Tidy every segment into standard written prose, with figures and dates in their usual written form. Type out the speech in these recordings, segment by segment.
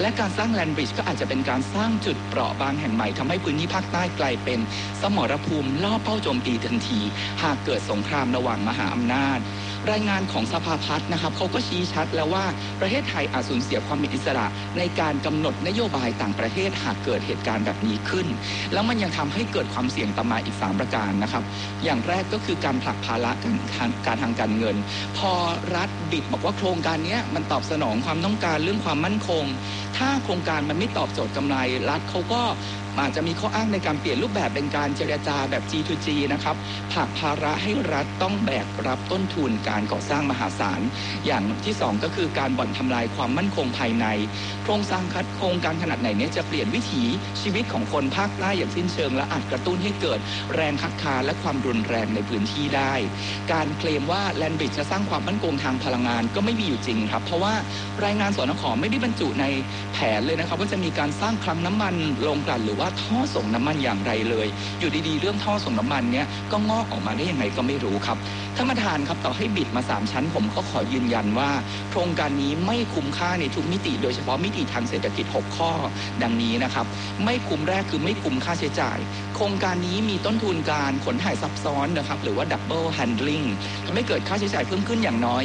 และการสร้างแลนด์บริดจ์ก็อาจจะเป็นการสร้างจุดเปราะบางแห่งใหม่ทำให้พื้นที่ภาคใต้กลายเป็นสมรภูมิล่อเป้าโจมตีทันทีหากเกิดสงครามระหว่างมหาอำนาจรายงานของสภาพัฒน์นะครับเขาก็ชี้ชัดแล้วว่าประเทศไทยอาจสูญเสียความเป็นอิสระในการกำหนดนโยบายต่างประเทศหากเกิดเหตุการณ์แบบนี้ขึ้นแล้วมันยังทำให้เกิดความเสี่ยงตามมาอีก3ประการนะครับอย่างแรกก็คือการผลักภาระการทางการเงินพอรัฐบิดบอกว่าโครงการนี้มันตอบสนองความต้องการเรื่องความมั่นคงถ้าโครงการมันไม่ตอบโจทย์กำไรรัฐเขาก็อาจจะมีข้ออ้างในการเปลี่ยนรูปแบบเป็นการเจรจาแบบ G2G นะครับผลักภาระให้รัฐต้องแบกรับต้นทุนการก่อสร้างมหาศาลอย่างที่2ก็คือการบ่อนทำลายความมั่นคงภายในโครงสร้างโครงการขนาดไหนเนี่ยจะเปลี่ยนวิถีชีวิตของคนภาคใต้อย่างสิ้นเชิงและอาจกระตุ้นให้เกิดแรงคัดค้านและความรุนแรงในพื้นที่ได้การเคลมว่าแลนด์บริดจ์จะสร้างความมั่นคงทางพลังงานก็ไม่มีอยู่จริงครับเพราะว่ารายงานสนข.ไม่ได้บรรจุในแผนเลยนะครับว่าจะมีการสร้างคลังน้ำมันโรงกลั่นหรือว่าท่อส่งน้ำมันอย่างไรเลยอยู่ดีๆเรื่องท่อส่งน้ำมันเนี้ยก็งอกออกมาได้ยังไงก็ไม่รู้ครับท่านประธานครับต่อให้บิดมา3ชั้นผมก็ขอยืนยันว่าโครงการนี้ไม่คุ้มค่าในทุกมิติโดยเฉพาะมิติทางเศรษฐกิจ6ข้อดังนี้นะครับไม่คุ้มแรกคือไม่คุ้มค่าใช้จ่ายโครงการนี้มีต้นทุนการขนถ่ายซับซ้อนนะครับหรือว่า double handling ทำให้เกิดค่าใช้จ่ายเพิ่มขึ้นอย่างน้อย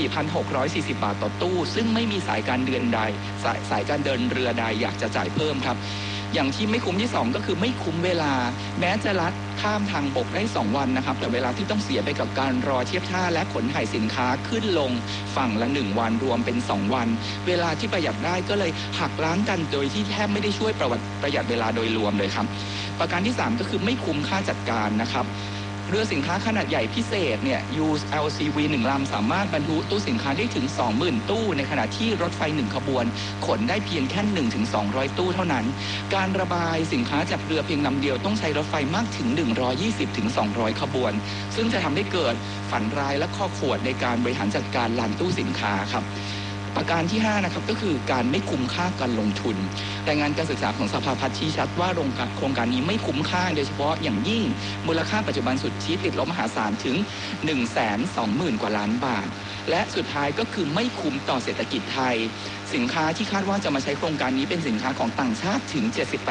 4,640 บาทต่อตู้ซึ่งไม่มีสายการเดินใดสายการเดินเรือใดอยากจะจ่ายเพิ่มครับอย่างที่ไม่คุ้มที่2ก็คือไม่คุ้มเวลาแม้จะลัดข้ามทางบกได้2วันนะครับแต่เวลาที่ต้องเสียไปกับการรอเทียบท่าและขนถ่ายสินค้าขึ้นลงฝั่งละ1วันรวมเป็น2วันเวลาที่ประหยัดได้ก็เลยหักล้างกันโดยที่แทบไม่ได้ช่วยประหยัดเวลาโดยรวมเลยครับประการที่3ก็คือไม่คุ้มค่าจัดการนะครับเรือสินค้าขนาดใหญ่พิเศษเนี่ย ULCV 1 ลำสามารถบรรทุตู้สินค้าได้ถึง 20,000 ตู้ในขณะที่รถไฟ1ขบวนขนได้เพียงแค่ 1-200 ตู้เท่านั้นการระบายสินค้าจากเรือเพียงลำเดียวต้องใช้รถไฟมากถึง 120-200 ขบวนซึ่งจะทำให้เกิดฝันร้ายและข้อขวดในการบริหารจัดการลานตู้สินค้าครับประการที่5นะครับก็คือการไม่คุ้มค่าการลงทุนรายงานการศึกษาของสภาพัฒน์ชี้ชัดว่าโครงการนี้ไม่คุ้มค่าโดยเฉพาะอย่างยิ่งมูลค่าปัจจุบันสุทธิติดลบมหาศาลถึง 120,000 กว่าล้านบาทและสุดท้ายก็คือไม่คุ้มต่อเศรษฐกิจไทยสินค้าที่คาดว่าจะมาใช้โครงการนี้เป็นสินค้าของต่างชาติถึง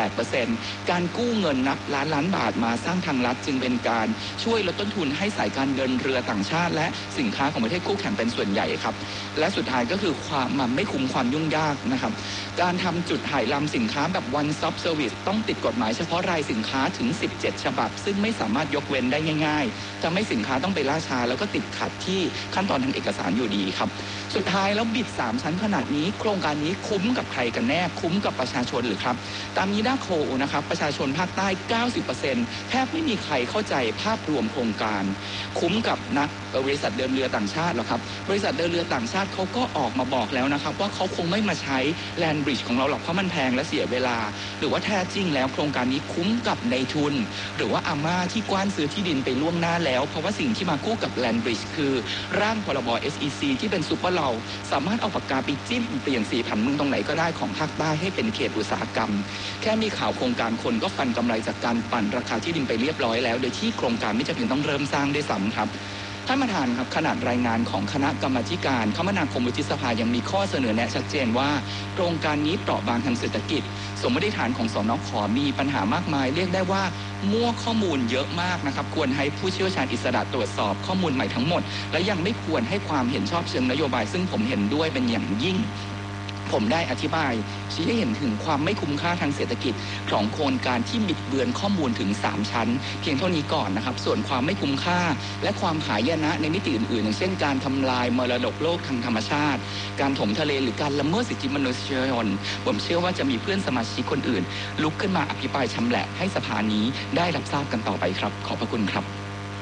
78% การกู้เงินนับล้านบาทมาสร้างทางลัดจึงเป็นการช่วยลดต้นทุนให้สายการเดินเรือต่างชาติและสินค้าของประเทศคู่แข่งเป็นส่วนใหญ่ครับและสุดท้ายก็คือมันไม่คุ้มความยุ่งยากนะครับการทำจุดถ่ายลำสินค้าแบบ one stop service ต้องติดกฎหมายเฉพาะรายสินค้าถึง17ฉบับซึ่งไม่สามารถยกเว้นได้ง่ายๆทำให้สินค้าต้องไปล่าช้าแล้วก็ติดขัดที่ขั้นตอนทางเอกสารอยู่ดีครับสุดท้ายแล้วบิด3ชั้นขนาดนี้โครงการนี้คุ้มกับใครกันแน่คุ้มกับประชาชนหรือครับตามนิดาโพลนะครับประชาชนภาคใต้ 90% แทบไม่มีใครเข้าใจภาพรวมโครงการคุ้มกับนักบริษัทเดินเรือต่างชาติหรอครับบริษัทเดินเรือต่างชาติเขาก็ออกมาบอกแล้วนะครับว่าเขาคงไม่มาใช้แลนด์บริดจ์ของเราหรอกเพราะมันแพงและเสียเวลาหรือว่าแท้จริงแล้วโครงการนี้คุ้มกับในทุนหรือว่าอาม่าที่กว้านซื้อที่ดินไปล่วงหน้าแล้วเพราะว่าสิ่งที่มาคู่กับแลนด์บริดจ์คือร่างพรบ SEC ที่เป็นซุปเปอร์เราสามารถเอาปากกาไปจิ้มเปลี่ยนสีผันเมืองตรงไหนก็ได้ของภาคใต้ให้เป็นเขตอุตสาหกรรมแค่มีข่าวโครงการคนก็ฟันกำไรจากการปั่นราคาที่ดินไปเรียบร้อยแล้วโดยที่โครงการไม่จำเป็นต้องเริ่มสร้างด้วยซ้ำครับท่านประธานครับขนาดรายงานของคณะกรรมาธิการคมนาคมวุฒิสภายังมีข้อเสนอแนะชัดเจนว่าโครงการนี้เปราะบางทางเศรษฐกิจสมมติฐานของสนข.มีปัญหามากมายเรียกได้ว่ามั่วข้อมูลเยอะมากนะครับควรให้ผู้เชี่ยวชาญอิสระตรวจสอบข้อมูลใหม่ทั้งหมดและยังไม่ควรให้ความเห็นชอบเชิงนโยบายซึ่งผมเห็นด้วยเป็นอย่างยิ่งผมได้อธิบายชี้ให้เห็นถึงความไม่คุ้มค่าทางเศรษฐกิจของโครงการที่บิดเบือนข้อมูลถึง3ชั้นเพียงเท่านี้ก่อนนะครับส่วนความไม่คุ้มค่าและความหายนะในมิติอื่นๆอย่างเช่นการทำลายมรดกโลกทางธรรมชาติการถมทะเลหรือการละเมิดสิทธิมนุษยชนผมเชื่อว่าจะมีเพื่อนสมาชิกคนอื่นลุกขึ้นมาอภิปรายชำแหละให้สภานี้ได้รับทราบกันต่อไปครับขอบพระคุณครับ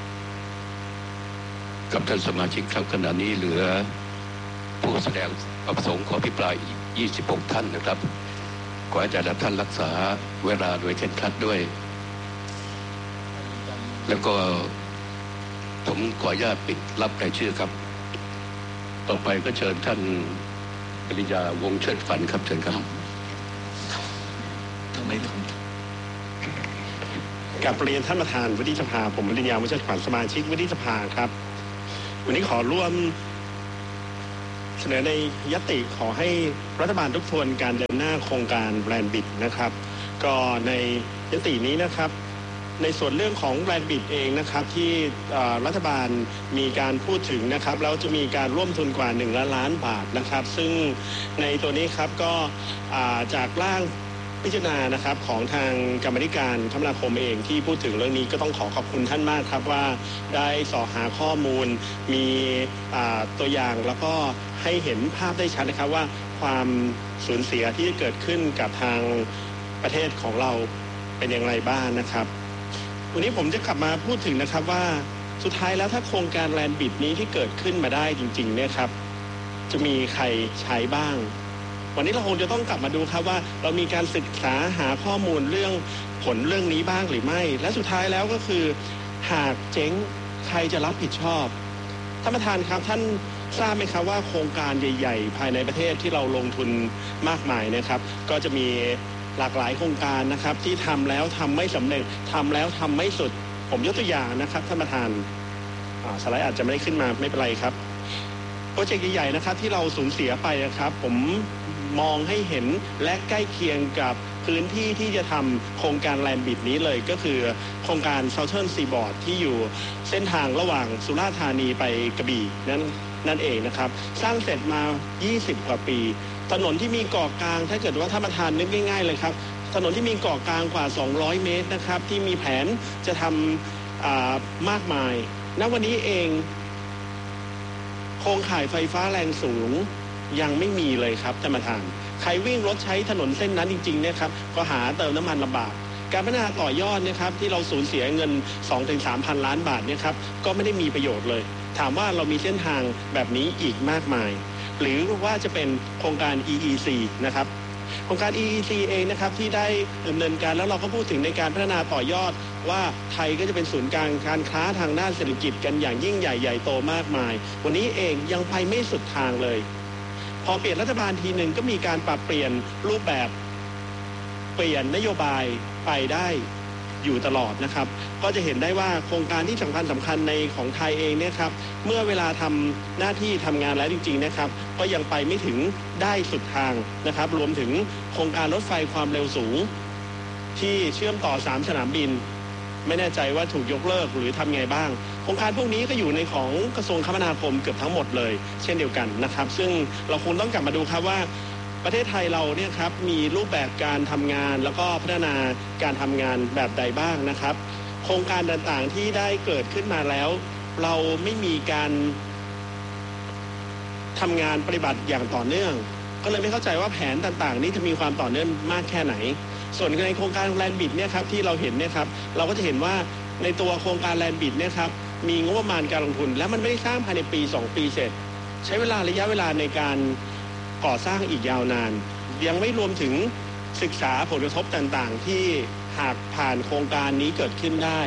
กับท่านสมาชิกครับขณะนี้เหลือผู้แสดงความประสงค์ขออภิปรายอีก26ท่านนะครับขออาจารย์ท่านรักษาเวลาโดยเคร่งครัดด้วยแล้วก็ผมขออนุญาตปิดรับรายชื่อครับต่อไปก็เชิญท่านปริญญาวงศ์เชิดฝันครับเชิญครับกับเรียนท่านประธานวุฒิสภาผมปริญญาวงศ์เชิดฝันสมาชิกวุฒิสภาครับวันนี้ขอร่วมเสนอในยติขอให้รัฐบาลทบทวนการเดินหน้าโครงการแบรนด์บิดนะครับก็ในยตินี้นะครับในส่วนเรื่องของแบรนด์บิดเองนะครับที่รัฐบาลมีการพูดถึงนะครับแล้วจะมีการร่วมทุนกว่า1 ล้านบาทนะครับซึ่งในตัวนี้ครับก็จากร่างพิจารณานะครับของทางกรรมธิการคมนาคมเองที่พูดถึงเรื่องนี้ก็ต้องขอบคุณท่านมากครับว่าได้สอหาข้อมูลมีตัวอย่างแล้วก็ให้เห็นภาพได้ชัดนะครับว่าความสูญเสียที่เกิดขึ้นกับทางประเทศของเราเป็นอย่างไรบ้างนะครับวันนี้ผมจะกลับมาพูดถึงนะครับว่าสุดท้ายแล้วถ้าโครงการแลนด์บิดนี้ที่เกิดขึ้นมาได้จริงๆเนี่ยครับจะมีใครใช้บ้างวันนี้เราคงจะต้องกลับมาดูครับว่าเรามีการศึกษาหาข้อมูลเรื่องผลเรื่องนี้บ้างหรือไม่และสุดท้ายแล้วก็คือหากเจ๊งใครจะรับผิดชอบท่านประธานครับท่านทราบไหมครับว่าโครงการใหญ่ๆภายในประเทศที่เราลงทุนมากมายนะครับก็จะมีหลากหลายโครงการนะครับที่ทำแล้วทำไม่สำเร็จทำแล้วทำไม่สุดผมยกตัวอย่างนะครับท่านประธานสไลด์อาจจะไม่ได้ขึ้นมาไม่เป็นไรครับโปรเจกต์ใหญ่ๆนะครับที่เราสูญเสียไปนะครับผมมองให้เห็นและใกล้เคียงกับพื้นที่ที่จะทำโครงการแลนด์บิดนี้เลยก็คือโครงการ Southern Seaboard ที่อยู่เส้นทางระหว่างสุราษฎร์ธานีไปกระบี่นั่นเองนะครับสร้างเสร็จมา20กว่าปีถนนที่มีเกาะกลางถ้าเกิดว่าท่านประธานนึกง่ายๆเลยครับถนนที่มีเกาะกลางกว่า200 เมตรนะครับที่มีแผนจะทำมากมายณวันนี้เองโครงข่ายไฟฟ้าแรงสูงยังไม่มีเลยครับท่านประธานใครวิ่งรถใช้ถนนเส้นนั้นจริงๆเนี่ยครับก็หาเติมน้ำมันลำบากการพัฒนาต่อยอดนะครับที่เราสูญเสียเงิน 2-3 พันล้านบาทเนี่ยครับก็ไม่ได้มีประโยชน์เลยถามว่าเรามีเส้นทางแบบนี้อีกมากมายหรือว่าจะเป็นโครงการ EEC นะครับโครงการ EEC เองนะครับที่ได้ดำเนินการแล้วเราก็พูดถึงในการพัฒนาต่อยอดว่าไทยก็จะเป็นศูนย์กลางการค้าทางด้านเศรษฐกิจกันอย่างยิ่งใหญ่ใหญ่โตมากมายวันนี้เองยังไปไม่สุดทางเลยพอเปลี่ยนรัฐบาลทีหนึ่งก็มีการปรับเปลี่ยนรูปแบบเปลี่ยนนโยบายไปได้อยู่ตลอดนะครับก็จะเห็นได้ว่าโครงการที่สำคัญในของไทยเองเนี่ยครับเมื่อเวลาทำหน้าที่ทำงานแล้วจริงๆนะครับก็ยังไปไม่ถึงได้สุดทางนะครับรวมถึงโครงการรถไฟความเร็วสูงที่เชื่อมต่อ3 สนามบินไม่แน่ใจว่าถูกยกเลิกหรือทำไงบ้างโครงการพวกนี้ก็อยู่ในของกระทรวงคมนาคมเกือบทั้งหมดเลยเช่นเดียวกันนะครับซึ่งเราคงต้องกลับมาดูครับว่าประเทศไทยเราเนี่ยครับมีรูปแบบการทำงานแล้วก็พัฒนาการทำงานแบบใดบ้างนะครับโครงการต่างๆที่ได้เกิดขึ้นมาแล้วเราไม่มีการทำงานปฏิบัติอย่างต่อเนื่องก็เลยไม่เข้าใจว่าแผนต่างๆนี้จะมีความต่อเนื่องมากแค่ไหนส่วนในโครงการแลนด์บิดเนี่ยครับที่เราเห็นเนี่ยครับเราก็จะเห็นว่าในตัวโครงการแลนด์บิดเนี่ยครับมีงบประมาณการลงทุนและมันไม่ได้สร้างภายในปี2 ปีเสร็จใช้ระยะเวลาในการก่อสร้างอีกยาวนานยังไม่รวมถึงศึกษาผลกระทบต่างๆที่หากผ่านโครงการนี้เกิดขึ้นได้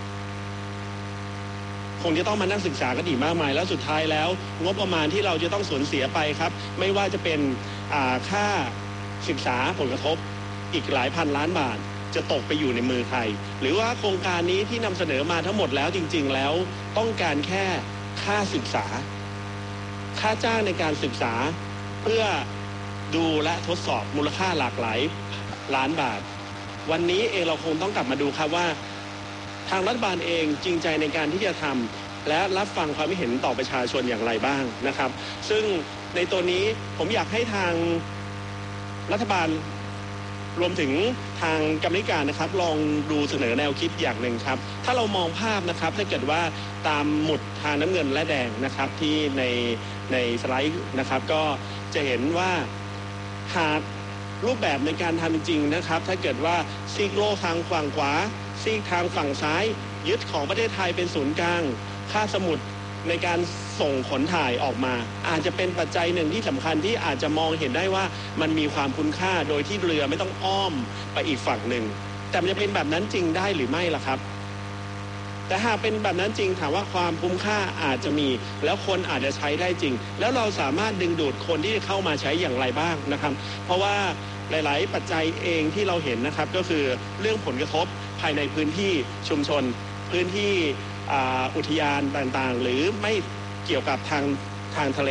คงจะต้องมานั่งศึกษากันอีกมากมายแล้วสุดท้ายแล้วงบประมาณที่เราจะต้องสูญเสียไปครับไม่ว่าจะเป็นค่าศึกษาผลกระทบอีกหลายพันล้านบาทจะตกไปอยู่ในมือใครหรือว่าโครงการนี้ที่นำเสนอมาทั้งหมดแล้วจริงๆแล้วต้องการแค่ค่าศึกษาค่าจ้างในการศึกษาเพื่อดูและทดสอบมูลค่าหลากหลายล้านบาทวันนี้เองเราคงต้องกลับมาดูครับว่าทางรัฐบาลเองจริงใจในการที่จะทำและรับฟังความคิดเห็นต่อประชาชนอย่างไรบ้างนะครับซึ่งในตัวนี้ผมอยากให้ทางรัฐบาลรวมถึงทางกรรมการนะครับลองดูเสนอแนวคิดอย่างหนึ่งครับถ้าเรามองภาพนะครับถ้าเกิดว่าตามหมุดทางน้ำเงินและแดงนะครับที่ในสไลด์นะครับก็จะเห็นว่าหากรูปแบบในการทำจริงนะครับถ้าเกิดว่าซีกโลกทางฝั่งขวาซีกทางฝั่งซ้ายยึดของประเทศไทยเป็นศูนย์กลางค่าสมุทรในการส่งขนถ่ายออกมาอาจจะเป็นปัจจัยหนึ่งที่สำคัญที่อาจจะมองเห็นได้ว่ามันมีความคุณค่าโดยที่เรือไม่ต้องอ้อมไปอีกฝั่งหนึ่งแต่มันจะเป็นแบบนั้นจริงได้หรือไม่ล่ะครับแต่หากเป็นแบบนั้นจริงถามว่าความคุ้มค่าอาจจะมีแล้วคนอาจจะใช้ได้จริงแล้วเราสามารถดึงดูดคนที่จะเข้ามาใช้อย่างไรบ้างนะครับเพราะว่าหลายๆปัจจัยเองที่เราเห็นนะครับก็คือเรื่องผลกระทบภายในพื้นที่ชุมชนพื้นที่อุทยานต่างๆหรือไม่เกี่ยวกับทางทะเล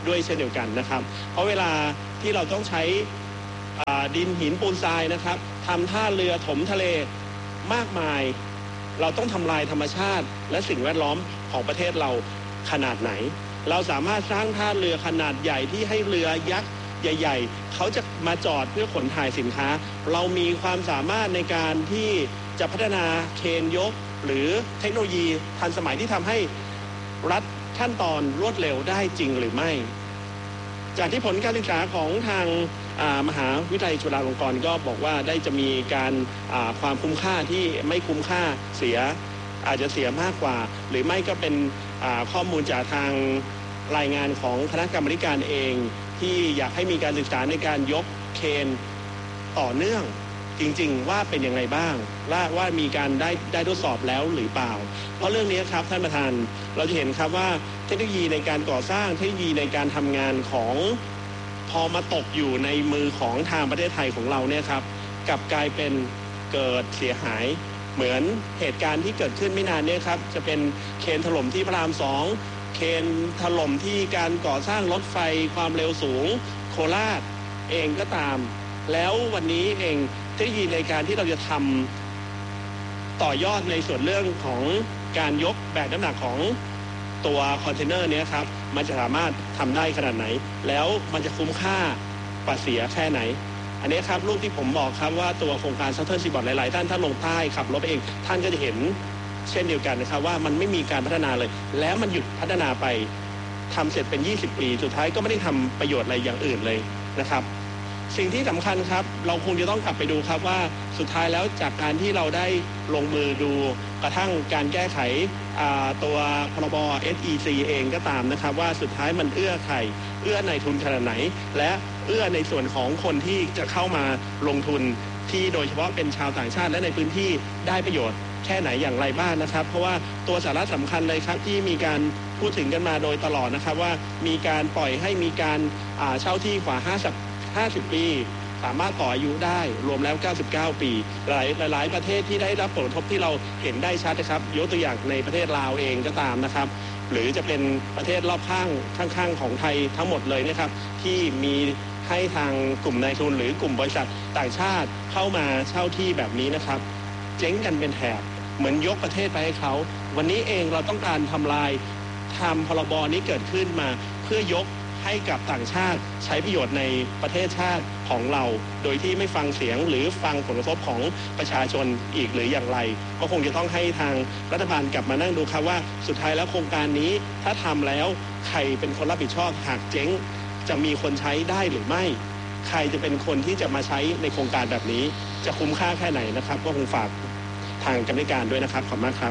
ด้วยเช่นเดียวกันนะครับเพราะเวลาที่เราต้องใช้ดินหินปูนทรายนะครับทำท่าเรือถมทะเลมากมายเราต้องทำลายธรรมชาติและสิ่งแวดล้อมของประเทศเราขนาดไหนเราสามารถสร้างท่าเรือขนาดใหญ่ที่ให้เรือยักษ์ใหญ่ๆเขาจะมาจอดเพื่อขนถ่ายสินค้าเรามีความสามารถในการที่จะพัฒนาเคนยกหรือเทคโนโลยีทันสมัยที่ทำให้รัฐขั้นตอนรวดเร็วได้จริงหรือไม่จากที่ผลการศึกษาของทางมหาวิทยาลัยจุฬาลงกรณ์ก็บอกว่าได้จะมีการความคุ้มค่าที่ไม่คุ้มค่าเสียอาจจะเสียมากกว่าหรือไม่ก็เป็นข้อมูลจากทางรายงานของคณะกรรมการเองที่อยากให้มีการศึกษาในการยกเคนต่อเนื่องจริงๆว่าเป็นยังไงบ้างว่ามีการได้ทดสอบแล้วหรือเปล่าเพราะเรื่องนี้ครับท่านประธานเราจะเห็นครับว่าเทคโนโลยีในการก่อสร้างเทคโนโลยีในการทำงานของพอมาตกอยู่ในมือของทางประเทศไทยของเราเนี่ยครับกลับกลายเป็นเกิดเสียหายเหมือนเหตุการณ์ที่เกิดขึ้นไม่นานนี้ครับจะเป็นเคนถล่มที่พระราม2เคนถล่มที่การก่อสร้างรถไฟความเร็วสูงโคราชเองก็ตามแล้ววันนี้เองเทคโนโลยีในการที่เราจะทำต่อยอดในส่วนเรื่องของการยกแบกน้ำหนักของตัวคอนเทนเนอร์นี้ครับมันจะสามารถทำได้ขนาดไหนแล้วมันจะคุ้มค่ากว่าเสียแค่ไหนอันนี้ครับรูปที่ผมบอกครับว่าตัวโครงการซัตเทิลซีบอร์ดหลายๆท่านถ้าลงใต้ขับรถเองท่านก็จะเห็นเช่นเดียวกันนะครับว่ามันไม่มีการพัฒนาเลยแล้วมันหยุดพัฒนาไปทำเสร็จเป็น20 ปีสุดท้ายก็ไม่ได้ทำประโยชน์อะไรอย่างอื่นเลยนะครับสิ่งที่สำคัญครับเราคงจะต้องกลับไปดูครับว่าสุดท้ายแล้วจากการที่เราได้ลงมือดูกระทั่งการแก้ไขตัวพรบ SEC เองก็ตามนะครับว่าสุดท้ายมันเอื้อใครเอื้อนายทุนขนาดไหนและเอื้อในส่วนของคนที่จะเข้ามาลงทุนที่โดยเฉพาะเป็นชาวต่างชาติและในพื้นที่ได้ประโยชน์แค่ไหนอย่างไรบ้างนะครับเพราะว่าตัวสาระสำคัญเลยครับที่มีการพูดถึงกันมาโดยตลอดนะครับว่ามีการปล่อยให้มีการเช่าที่กว่า50 ปีสามารถต่ออายุได้รวมแล้ว99 ปีหลายประเทศที่ได้รับผลกระทบที่เราเห็นได้ชัดนะครับยกตัวอย่างในประเทศลาวเองก็ตามนะครับหรือจะเป็นประเทศรอบข้างของไทยทั้งหมดเลยนะครับที่มีให้ทางกลุ่มนายทุนหรือกลุ่มบริษัทต่างชาติเข้ามาเช่าที่แบบนี้นะครับเจ๊งกันเป็นแถบเหมือนยกประเทศไปให้เขาวันนี้เองเราต้องการทำลายทำพรบนี้เกิดขึ้นมาเพื่อยกให้กับต่างชาติใช้ประโยชน์ในประเทศชาติของเราโดยที่ไม่ฟังเสียงหรือฟังผลกระทบของประชาชนอีกหรืออย่างไรก็คงจะต้องให้ทางรัฐบาลกลับมานั่งดูครับว่าสุดท้ายแล้วโครงการนี้ถ้าทำแล้วใครเป็นคนรับผิดชอบหากเจ๊งจะมีคนใช้ได้หรือไม่ใครจะเป็นคนที่จะมาใช้ในโครงการแบบนี้จะคุ้มค่าแค่ไหนนะครับก็คงฝากทางกรรมการด้วยนะครับขอบคุณมากครับ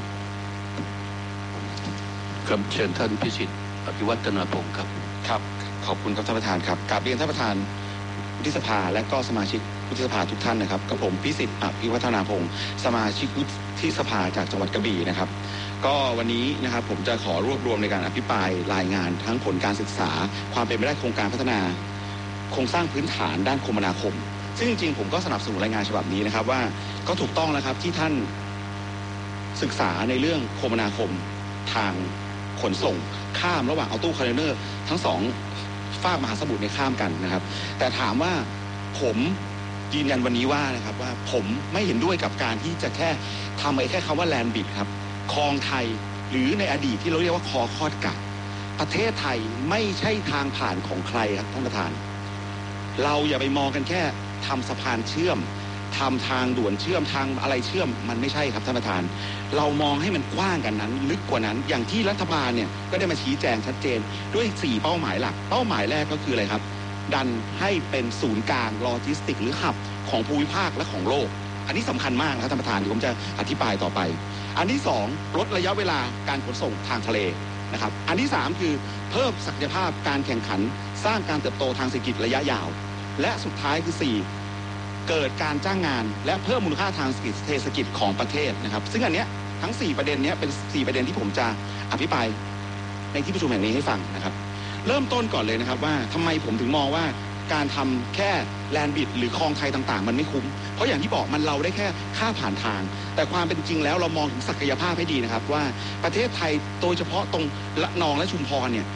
ครับเชิญท่านพิสิทธิ์อภิวัฒนาพงศ์ครับครับขอบคุณครับท่านประธานครับกราบเรียนท่านประธานวุฒิสภาและก็สมาชิกวุฒิสภาทุกท่านนะครับกับผมพิสิทธิ์อภิวัฒนาพงศ์สมาชิกวุฒิสภาจากจังหวัดกระบี่นะครับก็วันนี้นะครับผมจะขอรวบรวมในการอภิปรายรายงานทั้งผลการศึกษาความเป็นไปได้โครงการพัฒนาโครงสร้างพื้นฐานด้านคมนาคมซึ่งจริงๆผมก็สนับสนุนรายงานฉบับนี้นะครับว่าก็ถูกต้องแล้วครับที่ท่านศึกษาในเรื่องคมนาคมทางขนส่งข้ามระหว่างเอาตู้คอนเทนเนอร์ทั้งสองฝากมหาสมุทรในข้ามกันนะครับแต่ถามว่าผมยืนยันวันนี้ว่านะครับว่าผมไม่เห็นด้วยกับการที่จะแค่ทำแค่คำว่าแลนด์บิดครับคลองไทยหรือในอดีตที่เราเรียกว่าคอคอดกัดประเทศไทยไม่ใช่ทางผ่านของใครครับท่านประธานเราอย่าไปมองกันแค่ทำสะพานเชื่อมทำทางด่วนเชื่อมทางอะไรเชื่อมมันไม่ใช่ครับท่านประธานเรามองให้มันกว้างกันนั้นลึกกว่านั้นอย่างที่รัฐบาลเนี่ยก็ได้มาชี้แจงชัดเจนด้วย4เป้าหมายหลักเป้าหมายแรกก็คืออะไรครับดันให้เป็นศูนย์กลางโลจิสติกหรือหับของภูมิภาคและของโลกอันนี้สำคัญมากนะครับท่านประธานเดี๋ยวผมจะอธิบายต่อไปอันที่2ลดระยะเวลาการขนส่งทางทะเลนะครับอันที่3คือเพิ่มศักยภาพการแข่งขันสร้างการเติบโตทางเศรษฐกิจระยะยาวและสุดท้ายคือ4เกิดการจ้างงานและเพิ่มมูลค่าทางเศรษฐกิจของประเทศนะครับซึ่งอันเนี้ยทั้ง4ประเด็นนี้เป็น4ประเด็นที่ผมจะอภิปรายในที่ประชุมแห่งนี้ให้ฟังนะครับเริ่มต้นก่อนเลยนะครับว่าทำไมผมถึงมองว่าการทำแค่แลนด์บิดหรือคลองไทยต่างๆมันไม่คุ้มเพราะอย่างที่บอกมันเราได้แค่ค่าผ่านทางแต่ความเป็นจริงแล้วเรามองถึงศักยภาพให้ดีนะครับว่าประเทศไทยโดยเฉพาะตรงละนองและชุมพรเนี่ย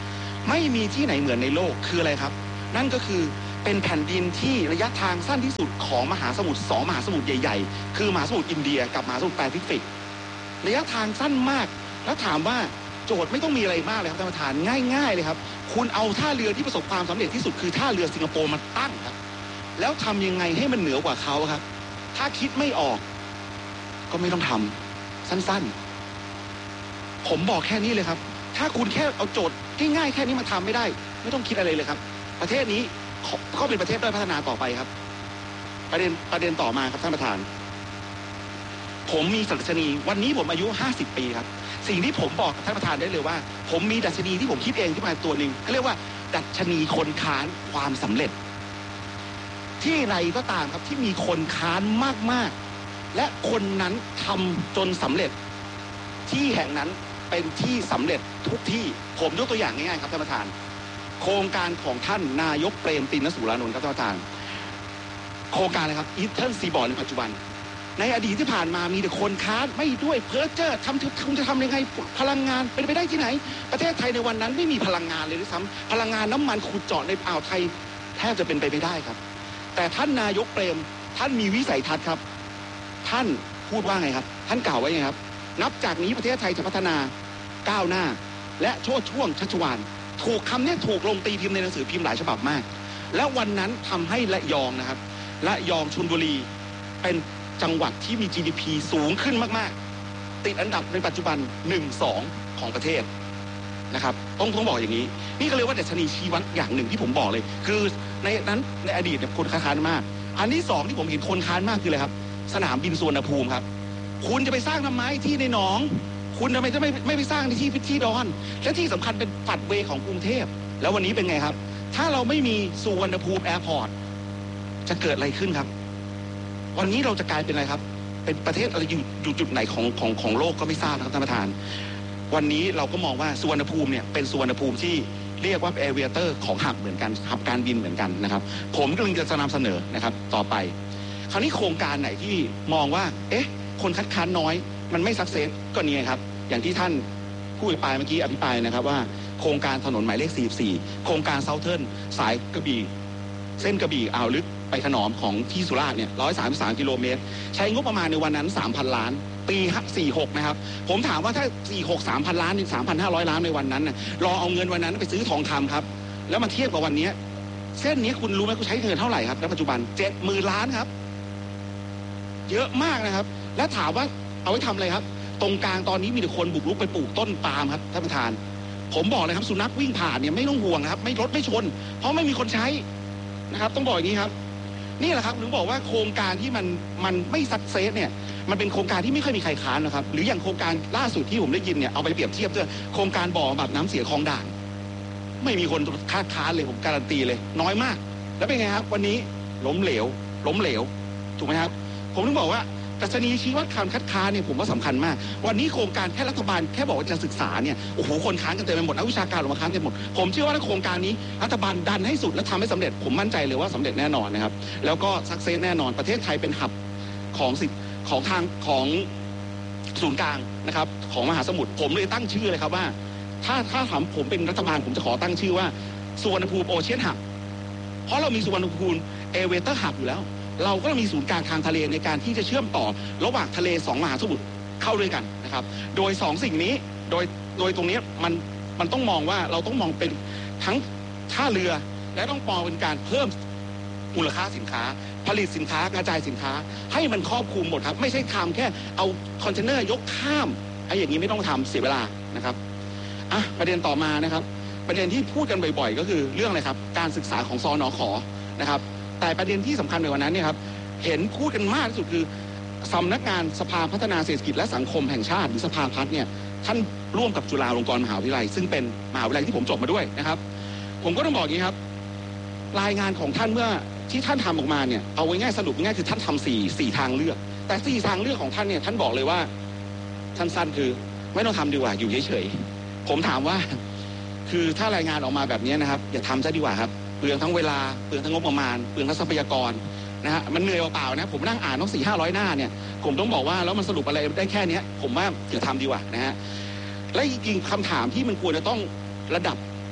ไม่มีที่ไหนเหมือนในโลกคืออะไรครับนั่นก็คือเป็นแผ่นดินที่ระยะทางสั้นที่สุดของมหาสมุทร2 มหาสมุทรใหญ่ๆคือมหาสมุทรอินเดียกับมหาสมุทรแปซิฟิกระยะทางสั้นมากแล้วถามว่าโจทย์ไม่ต้องมีอะไรมากเลยครับท่านประธานง่ายๆเลยครับคุณเอาท่าเรือที่ประสบความสำเร็จที่สุดคือท่าเรือสิงคโปร์มาตั้งครับแล้วทำยังไงให้มันเหนือกว่าเขาครับถ้าคิดไม่ออกก็ไม่ต้องทำสั้นๆผมบอกแค่นี้เลยครับถ้าคุณแค่เอาโจทย์ง่ายๆแค่นี้มาทำไม่ได้ไม่ต้องคิดอะไรเลยครับประเทศนี้ก็เป็นประเทศด้อยพัฒนาต่อไปครับประเด็นต่อมาครับท่านประธานผมมีดัชนีวันนี้ผมอายุ50 ปีครับสิ่งที่ผมบอกกับท่านประธานได้เลยว่าผมมีดัชนีที่ผมคิดเองขึ้นมาตัวหนึ่งเขาเรียกว่าดัชนีคนค้านความสำเร็จที่ไรก็ตามครับที่มีคนค้านมากๆและคนนั้นทำจนสำเร็จที่แห่งนั้นเป็นที่สำเร็จทุกที่ผมยกตัวอย่างง่ายๆครับท่านประธานโครงการของท่านนายกเปรมติณสูรานนท์ครับท่านประธานโครงการอะไรครับอีสเทิร์นซีบอร์ดในปัจจุบันในอดีตที่ผ่านมามีแต่คนค้านไม่ด้วยเพ้อเจ้อคุณจะทำยังไงพลังงานเป็นไปได้ที่ไหนประเทศไทยในวันนั้นไม่มีพลังงานเลยด้วยซ้ำพลังงานน้ำมันขุดเจาะในอ่าวไทยแทบจะเป็นไปไม่ได้ครับแต่ท่านนายกเปรมท่านมีวิสัยทัศน์ครับท่านพูดว่าไงครับท่านกล่าวไว้ไงครับนับจากนี้ประเทศไทยจะพัฒนาก้าวหน้าและโชติช่วงชัชวาลถูกคำนี้ถูกลงตีพิมพ์ในหนังสือพิมพ์หลายฉบับมากและวันนั้นทำให้ระยองนะครับระยองชลบุรีเป็นจังหวัดที่มี GDP สูงขึ้นมากๆติดอันดับในปัจจุบัน 1-2 ของประเทศนะครับต้องบอกอย่างนี้นี่ก็เลยว่าดัชนีชี้วัดอย่างหนึ่งที่ผมบอกเลยคือในอดีตเนี่ยคนค้านมากอันที่สองที่ผมเห็นคนค้านมากคืออะไรครับสนามบินสุวรรณภูมิครับคุณจะไปสร้างทำไมที่ในหนองคุณทำไมจะไม่ไปสร้างที่ดอนและที่สำคัญเป็นฝัดเวย์ของกรุงเทพแล้ววันนี้เป็นไงครับถ้าเราไม่มีสุวรรณภูมิแอร์พอร์ตจะเกิดอะไรขึ้นครับวันนี้เราจะกลายเป็นอะไรครับเป็นประเทศอะไรอยู่จุดไหนของโลกก็ไม่ทราบนะครับท่านประธานวันนี้เราก็มองว่าสุวรรณภูมิเนี่ยเป็นสุวรรณภูมิที่เรียกว่าแอร์เวเตอร์ของหับเหมือนกันหับการบินเหมือนกันนะครับผมกำลังจะนำเสนอนะครับต่อไปคราวนี้โครงการไหนที่มองว่าคนคัดค้านน้อยมันไม่ซักเซสก็นี่ครับอย่างที่ท่านผู้อภิปรายเมื่อกี้อภิปรายนะครับว่าโครงการถนนหมายเลข44โครงการเซาเทิร์นสายกระบี่เส้นกระบี่อ่าวลึกไปขนอมของที่สุราษฎร์เนี่ย133 กิโลเมตรใช้งบประมาณในวันนั้น 3,000 ล้านปี46นะครับผมถามว่าถ้า46 3,000 ล้าน 3,500 ล้านในวันนั้นนะรอเอาเงินวันนั้นไปซื้อทองคำครับแล้วมาเทียบกับวันนี้เส้นนี้คุณรู้ไหมคุณใช้เงินเท่าไหร่ครับณปัจจุบัน 70,000 ล้านครับเยอะมากนะครับและถามว่าเอาไว้ทำอะไรครับตรงกลางตอนนี้มีแต่คนบุกรุกไปปลูกต้นปาล์มครับท่านประธานผมบอกเลยครับสุนัขวิ่งผ่านเนี่ยไม่ต้องห่วงครับไม่รถไม่ชนเพราะไม่มีคนใช้นะครับต้องบอกอย่างนี้ครับนี่แหละครับถึงบอกว่าโครงการที่มันไม่ซักเซสเนี่ยมันเป็นโครงการที่ไม่ค่อยมีใครค้านนะครับหรืออย่างโครงการล่าสุดที่ผมได้ยินเนี่ยเอาไปเปรียบเทียบด้วยโครงการบ่อบำบัดน้ำเสียคลองด่านไม่มีคนค้านเลยผมการันตีเลยน้อยมากแล้วเป็นไงครับวันนี้ล้มเหลวถูกไหมครับผมถึงบอกว่าดัชนีชี้วัดการคัดค้านเนี่ยผมว่าสำคัญมากวันนี้โครงการแค่รัฐบาลแค่บอกว่าจะศึกษาเนี่ยโอ้โหคนค้านกันเต็มไปหมดนักวิชาการออกมาค้านกันหมดผมเชื่อว่าถ้าโครงการนี้รัฐบาลดันให้สุดและทำให้สำเร็จผมมั่นใจเลยว่าสำเร็จแน่นอนนะครับแล้วก็ซักเซสแน่นอนประเทศไทยเป็นหับของทางของศูนย์กลางนะครับของมหาสมุทรผมเลยตั้งชื่อเลยครับว่าถ้าถามผมเป็นรัฐบาลผมจะขอตั้งชื่อว่าสุวรรณภูมิโอเชียนหับเพราะเรามีสุวรรณภูมิเอเวเตอร์หับอยู่แล้วเราก็มีศูนย์กลางทางทะเลในการที่จะเชื่อมต่อระหว่างทะเล2 มหาสมุทรเข้าด้วยกันนะครับโดย2 สิ่งนี้โดยตรงนี้มันต้องมองว่าเราต้องมองเป็นทั้งท่าเรือและต้องมองเป็นการเพิ่มมูลค่าสินค้าผลิตสินค้ากระจายสินค้าให้มันครอบคลุมหมดครับไม่ใช่ทำแค่เอาคอนเทนเนอร์ยกข้ามไอ้อย่างนี้ไม่ต้องทำเสียเวลานะครับประเด็นต่อมานะครับประเด็นที่พูดกันบ่อยๆก็คือเรื่องอะไรครับการศึกษาของสนข.นะครับแต่ประเด็นที่สำคัญในวันนั้นเนี่ยครับเห็นพูดกันมากที่สุดคือสำนักงานสภาพัฒนาเศรษฐกิจและสังคมแห่งชาติหรือสภาพัฒน์เนี่ยท่านร่วมกับจุฬาลงกรณ์มหาวิทยาลัยซึ่งเป็นมหาวิทยาลัยที่ผมจบมาด้วยนะครับผมก็ต้องบอกอย่างนี้ครับรายงานของท่านเมื่อที่ท่านทำออกมาเนี่ยเอาไว้ง่ายสรุปง่ายคือท่านทำ4ทางเลือกแต่4ทางเลือกของท่านเนี่ยท่านบอกเลยว่าสั้นๆคือไม่ต้องทำดีกว่าอยู่เฉยๆผมถามว่าคือถ้ารายงานออกมาแบบนี้นะครับอย่าทำซะดีกว่าครับเปลืองทั้งเวลาเปลืองทั้งงบประมาณเปลืองทั้งทรัพยากรนะฮะมันเหนื่อยเปล่าๆนะผมนั่งอ่านต้อง400-500 หน้าเนี่ยผมต้องบอกว่าแล้วมันสรุปอะไรได้แค่นี้ผมว่าอย่าทำดีกว่านะฮะและจริงๆคำถามที่มันควรจะต้องระดับ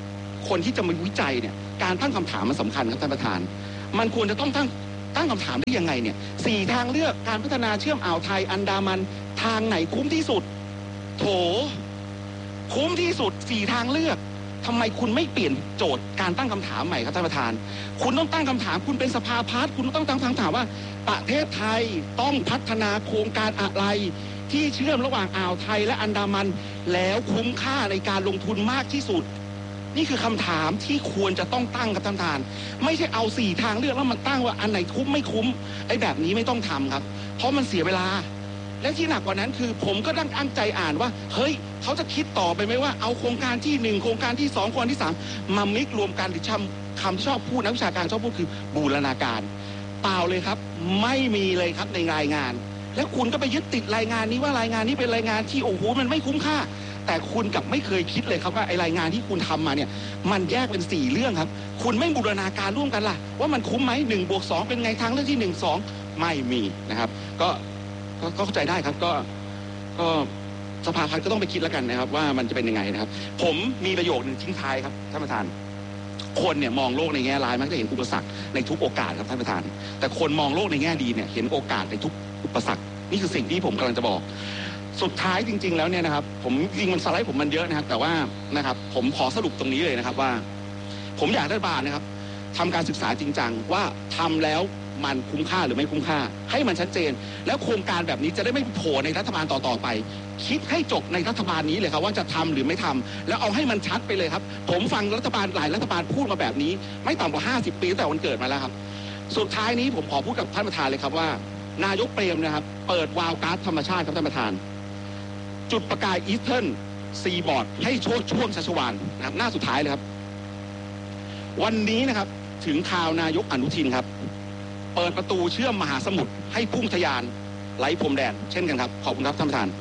คนที่จะมาวิจัยเนี่ยการตั้งคำถามมันสำคัญครับท่านประธานมันควรจะต้องตั้งคำถามได้ยังไงเนี่ย4ทางเลือกการพัฒนาเชื่อมอ่าวไทยอันดามันทางไหนคุ้มที่สุดโถคุ้มที่สุด4ทางเลือกทำไมคุณไม่เปลี่ยนโจทย์การตั้งคำถามใหม่ครับท่านประธานคุณต้องตั้งคำถามคุณเป็นสภาพัฒน์คุณต้องตั้งคำถามว่าประเทศไทยต้องพัฒนาโครงการอะไรที่เชื่อมระหว่างอ่าวไทยและอันดามันแล้วคุ้มค่าในการลงทุนมากที่สุดนี่คือคำถามที่ควรจะต้องตั้งกับท่านประธานไม่ใช่เอา4ทางเลือกแล้วมันตั้งว่าอันไหนคุ้มไม่คุ้มไอ้แบบนี้ไม่ต้องทำครับเพราะมันเสียเวลาและที่หนักกว่านั้นคือผมก็ตั้งใจอ่านว่าเฮ้ยเขาจะคิดต่อไปไหมว่าเอาโครงการที่1โครงการที่2โครงการที่3มามิกรวมกันหรือคำชอบพูดนักวิชาการชอบพูดคือบูรณาการเปล่าเลยครับไม่มีเลยครับในรายงานและคุณก็ไปยึดติดรายงานนี้ว่ารายงานนี้เป็นรายงานที่โอ้โหมันไม่คุ้มค่าแต่คุณกลับไม่เคยคิดเลยครับว่าไอรายงานที่คุณทำมาเนี่ยมันแยกเป็น4เรื่องครับคุณไม่บูรณาการร่วมกันล่ะว่ามันคุ้มไหม1+2เป็นไงทางเลือกที่1 2ไม่มีนะครับก็เข้าใจได้ครับก็สภาพัฒน์ก็ต้องไปคิดแล้วกันนะครับว่ามันจะเป็นยังไงนะครับผมมีประโยคนึงทิ้งท้ายครับท่านประธานคนเนี่ยมองโลกในแง่ร้ายมักจะเห็นอุปสรรคในทุกโอกาสครับท่านประธานแต่คนมองโลกในแง่ดีเนี่ยเห็นโอกาสในทุกอุปสรรคนี่คือสิ่งที่ผมกำลังจะบอกสุดท้ายจริงๆแล้วเนี่ยนะครับผมจริงมันสไลด์ผมมันเยอะนะครับแต่ว่านะครับผมขอสรุปตรงนี้เลยนะครับว่าผมอยากรัฐบาลนะครับทำการศึกษาจริงจังว่าทำแล้วมันคุ้มค่าหรือไม่คุ้มค่าให้มันชัดเจนแล้วโครงการแบบนี้จะได้ไม่โผล่ในรัฐบาลต่อๆไปคิดให้จบในรัฐบาลนี้เลยครับว่าจะทำหรือไม่ทำแล้วเอาให้มันชัดไปเลยครับผมฟังรัฐบาลหลายรัฐบาลพูดมาแบบนี้ไม่ต่ำกว่า50 ปีตั้งแต่วันเกิดมาแล้วครับสุดท้ายนี้ผมขอพูดกับท่านประธานเลยครับว่านายกเปรมนะครับเปิดวาล์วก๊าซธรรมชาติครับท่านประธานจุดประกายอีสเทิร์นซีบอร์ดให้โชดช่วงชัชวาลนะครับหน้าสุดท้ายเลยครับวันนี้นะครับถึงข่าวนายกอนุทินครับเปิดประตูเชื่อมมหาสมุทรให้พุ่งทะยานไร้พรมแดนเช่นกันครับขอบคุณครับท่านประธาน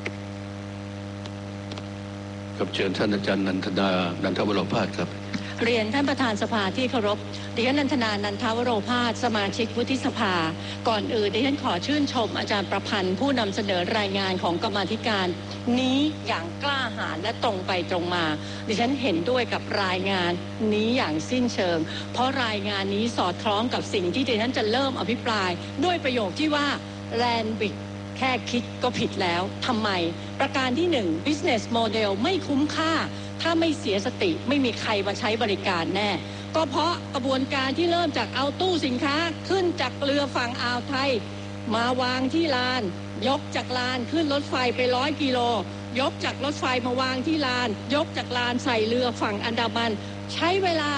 กับเชิญท่านอาจารย์นันทวโรภาสครับเรียนท่านประธานสภาที่เคารพดิฉันนันทนานันทวโรภาสสมาชิกวุฒิสภาก่อนอื่นดิฉันขอชื่นชมอาจารย์ประพันธ์ผู้นำเสนอรายงานของกรรมาธิการนี้อย่างกล้าหาญและตรงไปตรงมาดิฉันเห็นด้วยกับรายงานนี้อย่างสิ้นเชิงเพราะรายงานนี้สอดคล้องกับสิ่งที่ดิฉันจะเริ่มอภิปรายด้วยประโยคที่ว่าแลนด์บิกแค่คิดก็ผิดแล้วทำไมประการที่1 business model ไม่คุ้มค่าถ้าไม่เสียสติไม่มีใครมาใช้บริการแน่ก็เพราะกระบวนการที่เริ่มจากเอาตู้สินค้าขึ้นจากเรือฝั่งอ่าวไทยมาวางที่ลานยกจากลานขึ้นรถไฟไป100 กิโลยกจากรถไฟมาวางที่ลานยกจากลานใส่เรือฝั่งอันดามันใช้เวลา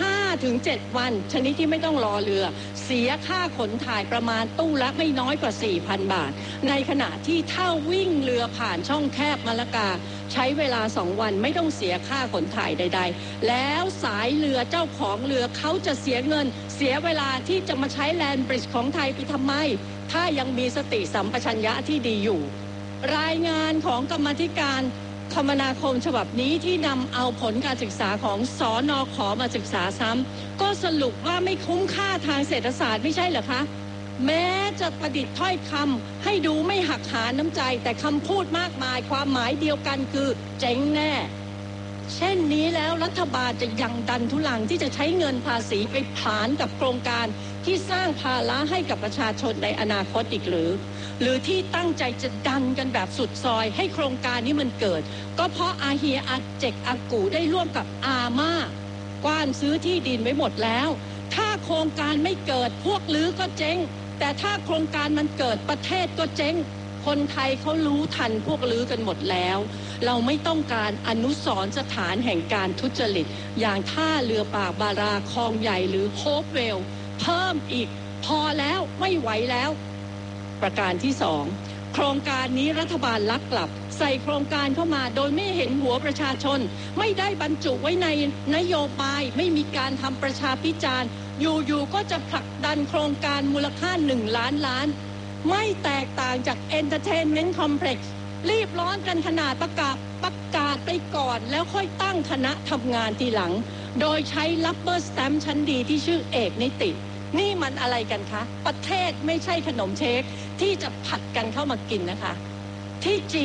5-7 วันชนิดที่ไม่ต้องรอเรือเสียค่าขนถ่ายประมาณตู้ละไม่น้อยกว่า 4,000 บาทในขณะที่ถ้าวิ่งเรือผ่านช่องแคบมะละกาใช้เวลา2 วันไม่ต้องเสียค่าขนถ่ายใดๆแล้วสายเรือเจ้าของเรือเขาจะเสียเงินเสียเวลาที่จะมาใช้แลนด์บริดจ์ของไทยไปทำไมถ้ายังมีสติสัมปชัญญะที่ดีอยู่รายงานของกรรมาธิการคมนาคมฉบับนี้ที่นำเอาผลการศึกษาของสนข.มาศึกษาซ้ำก็สรุปว่าไม่คุ้มค่าทางเศรษฐศาสตร์ไม่ใช่เหรอคะแม้จะประดิษฐ์ถ้อยคำให้ดูไม่หักหาน้ำใจแต่คำพูดมากมายความหมายเดียวกันคือเจ๊งแน่เช่นนี้แล้วรัฐบาลจะยังดันทุลังที่จะใช้เงินภาษีไปผลานกับโครงการที่สร้างภาระให้กับประชาชนในอนาคตอีกหรือที่ตั้งใจจะดันกันแบบสุดซอยให้โครงการนี้มันเกิดก็เพราะอาเฮียอาเจกอากูได้ร่วมกับอาม่ากว้านซื้อที่ดินไว้หมดแล้วถ้าโครงการไม่เกิดพวกลื้อก็เจ๊งแต่ถ้าโครงการมันเกิดประเทศก็เจ๊งคนไทยเขารู้ทันพวกลื้อกันหมดแล้วเราไม่ต้องการอนุสรณ์สถานแห่งการทุจริตอย่างท่าเรือปากบาราคลองใหญ่หรือโฮปเวลเพิ่มอีกพอแล้วไม่ไหวแล้วประการที่2โครงการนี้รัฐบาลลักกลับใส่โครงการเข้ามาโดยไม่เห็นหัวประชาชนไม่ได้บรรจุไว้ในนโยบายไม่มีการทำประชาพิจารณ์อยู่ๆก็จะผลักดันโครงการมูลค่า1 ล้านล้านไม่แตกต่างจาก Entertainment Complex รีบร้อนกันขนาดประกาศไปก่อนแล้วค่อยตั้งคณะทำงานทีหลังโดยใช้ Rubber Stamp ชั้นดีที่ชื่อเอกนิตินี่มันอะไรกันคะประเทศไม่ใช่ขนมเค้กที่จะผัดกันเข้ามากินนะคะที่จริง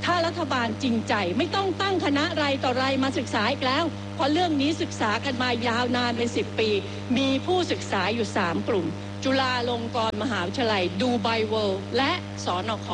ถ้ารัฐบาลจริงใจไม่ต้องตั้งคณะรายต่อรายมาศึกษาอีกแล้วเพราะเรื่องนี้ศึกษากันมายาวนานเป็น10 ปีมีผู้ศึกษาอยู่3 กลุ่มจุฬาลงกรณ์มหาวิทยาลัยดูไบเวิลด์และสนข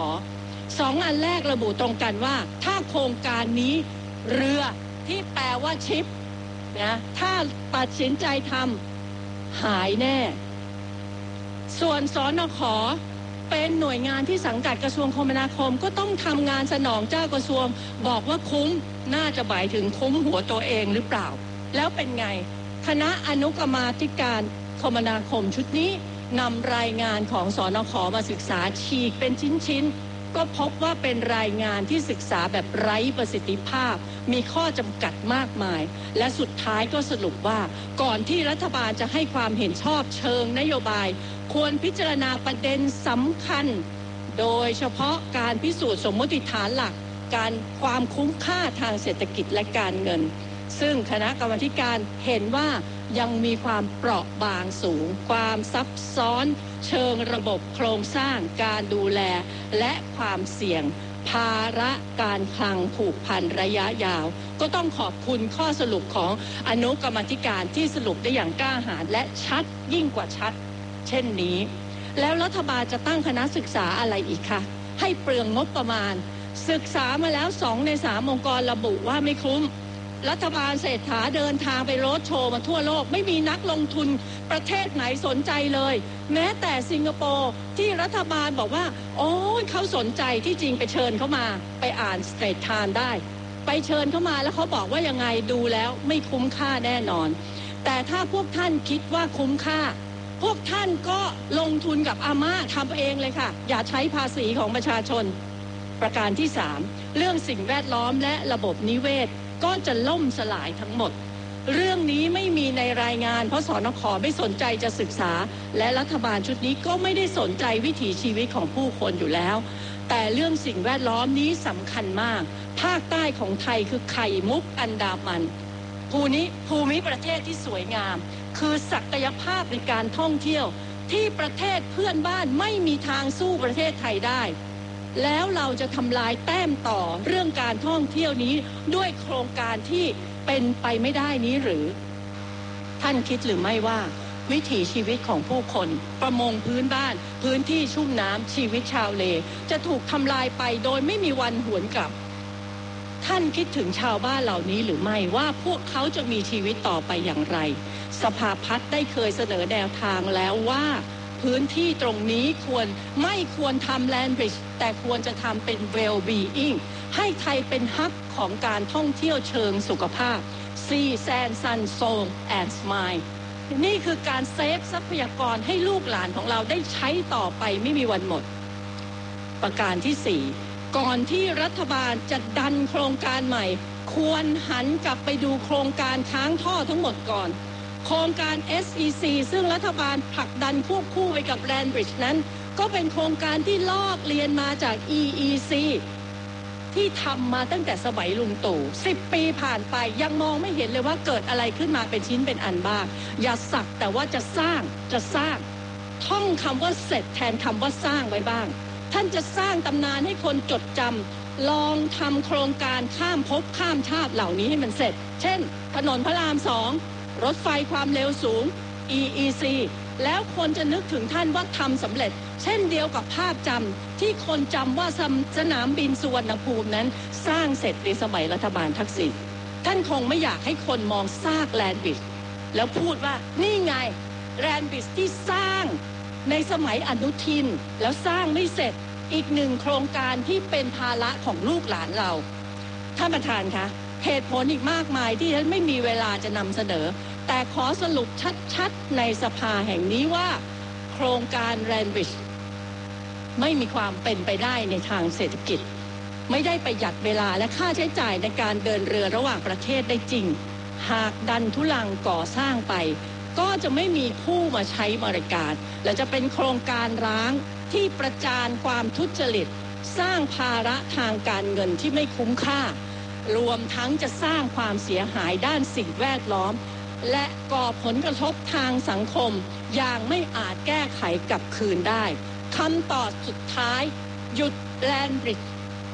2 อันแรกระบุตรงกันว่าถ้าโครงการนี้เรือที่แปลว่าชิปนะถ้าตัดสินใจทำหายแน่ส่วนสนขเป็นหน่วยงานที่สังกัดกระทรวงคมนาคมก็ต้องทำงานสนองเจ้ากระทรวงบอกว่าคุ้มน่าจะหมายถึงคุ้มหัวตัวเองหรือเปล่าแล้วเป็นไงคณะอนุกรรมาธิการคมนาคมชุดนี้นำรายงานของสนขมาศึกษาฉีกเป็นชิ้นๆก็พบว่าเป็นรายงานที่ศึกษาแบบไร้ประสิทธิภาพมีข้อจำกัดมากมายและสุดท้ายก็สรุปว่าก่อนที่รัฐบาลจะให้ความเห็นชอบเชิงนโยบายควรพิจารณาประเด็นสำคัญโดยเฉพาะการพิสูจน์สมมติฐานหลักการความคุ้มค่าทางเศรษฐกิจและการเงินซึ่งคณะกรรมาธิการเห็นว่ายังมีความเปราะบางสูงความซับซ้อนเชิงระบบโครงสร้างการดูแลและความเสี่ยงภาระการคลังผูกพันระยะยาวก็ต้องขอบคุณข้อสรุปของอนุกรรมาธิการที่สรุปได้อย่างกล้าหาญและชัดยิ่งกว่าชัดเช่นนี้แล้วรัฐบาลจะตั้งคณะศึกษาอะไรอีกคะให้เปลืองงบประมาณศึกษามาแล้ว2 ใน 3องค์กรระบุว่าไม่คุ้มรัฐบาลเศรษฐาเดินทางไปโรดโชว์มาทั่วโลกไม่มีนักลงทุนประเทศไหนสนใจเลยแม้แต่สิงคโปร์ที่รัฐบาลบอกว่าโอ้ยเขาสนใจที่จริงไปเชิญเขามาไปอ่านสเตทไทม์ได้ไปเชิญเขามาแล้วเขาบอกว่ายังไงดูแล้วไม่คุ้มค่าแน่นอนแต่ถ้าพวกท่านคิดว่าคุ้มค่าพวกท่านก็ลงทุนกับอาม่าทำเองเลยค่ะอย่าใช้ภาษีของประชาชนประการที่3เรื่องสิ่งแวดล้อมและระบบนิเวศก็จะล่มสลายทั้งหมดเรื่องนี้ไม่มีในรายงานเพราะสนขไม่สนใจจะศึกษาและรัฐบาลชุดนี้ก็ไม่ได้สนใจวิถีชีวิตของผู้คนอยู่แล้วแต่เรื่องสิ่งแวดล้อมนี้สำคัญมากภาคใต้ของไทยคือไข่มุกอันดามันภูมิประเทศที่สวยงามคือศักยภาพในการท่องเที่ยวที่ประเทศเพื่อนบ้านไม่มีทางสู้ประเทศไทยได้แล้วเราจะทำลายแต้มต่อเรื่องการท่องเที่ยวนี้ด้วยโครงการที่เป็นไปไม่ได้นี้หรือท่านคิดหรือไม่ว่าวิถีชีวิตของผู้คนประมงพื้นบ้านพื้นที่ชุ่มน้ำชีวิตชาวเลจะถูกทำลายไปโดยไม่มีวันหวนกลับท่านคิดถึงชาวบ้านเหล่านี้หรือไม่ว่าพวกเขาจะมีชีวิตต่อไปอย่างไรสภาพัฒน์ได้เคยเสนอแนวทางแล้วว่าพื้นที่ตรงนี้ไม่ควรทำแลนด์บริดจ์แต่ควรจะทำเป็น well-being ให้ไทยเป็นฮับของการท่องเที่ยวเชิงสุขภาพ Sea Sand Sun Soul and Smile นี่คือการเซฟทรัพยากรให้ลูกหลานของเราได้ใช้ต่อไปไม่มีวันหมดประการที่4ก่อนที่รัฐบาลจะดันโครงการใหม่ควรหันกลับไปดูโครงการค้างท่อทั้งหมดก่อนโครงการ SEC ซึ่งรัฐบาลผลักดันควบคู่ไปกับ Land Bridge นั้นก็เป็นโครงการที่ลอกเลียนมาจาก EEC ที่ทำมาตั้งแต่สมัยลุงตู่10 ปีผ่านไปยังมองไม่เห็นเลยว่าเกิดอะไรขึ้นมาเป็นชิ้นเป็นอันบ้างอย่าสักแต่ว่าจะสร้างท่องคำว่าเสร็จแทนคำว่าสร้างไว้บ้างท่านจะสร้างตำนานให้คนจดจำลองทำโครงการข้ามภพข้ามชาติเหล่านี้ให้มันเสร็จเช่นถนนพระราม2รถไฟความเร็วสูง EEC แล้วคนจะนึกถึงท่านว่าทำสำเร็จเช่นเดียวกับภาพจำที่คนจำว่าสนามบินสุวรรณภูมินั้นสร้างเสร็จในสมัยรัฐบาลทักษิณท่านคงไม่อยากให้คนมองซากแลนด์บริดจ์แล้วพูดว่านี่ไงแลนด์บริดจ์ที่สร้างในสมัยอนุทินแล้วสร้างไม่เสร็จอีกหนึ่งโครงการที่เป็นภาระของลูกหลานเราท่านประธานคะเหตุผลอีกมากมายที่ฉันไม่มีเวลาจะนำเสนอแต่ขอสรุปชัดๆในสภาแห่งนี้ว่าโครงการแลนด์บริดจ์ไม่มีความเป็นไปได้ในทางเศรษฐกิจไม่ได้ประหยัดเวลาและค่าใช้จ่ายในการเดินเรือระหว่างประเทศได้จริงหากดันทุลังก่อสร้างไปก็จะไม่มีผู้มาใช้บริการและจะเป็นโครงการร้างที่ประจานความทุจริตสร้างภาระทางการเงินที่ไม่คุ้มค่ารวมทั้งจะสร้างความเสียหายด้านสิ่งแวดล้อมและก่อผลกระทบทางสังคมอย่างไม่อาจแก้ไขกลับคืนได้คำตอบสุดท้ายหยุดแลนด์บริดจ์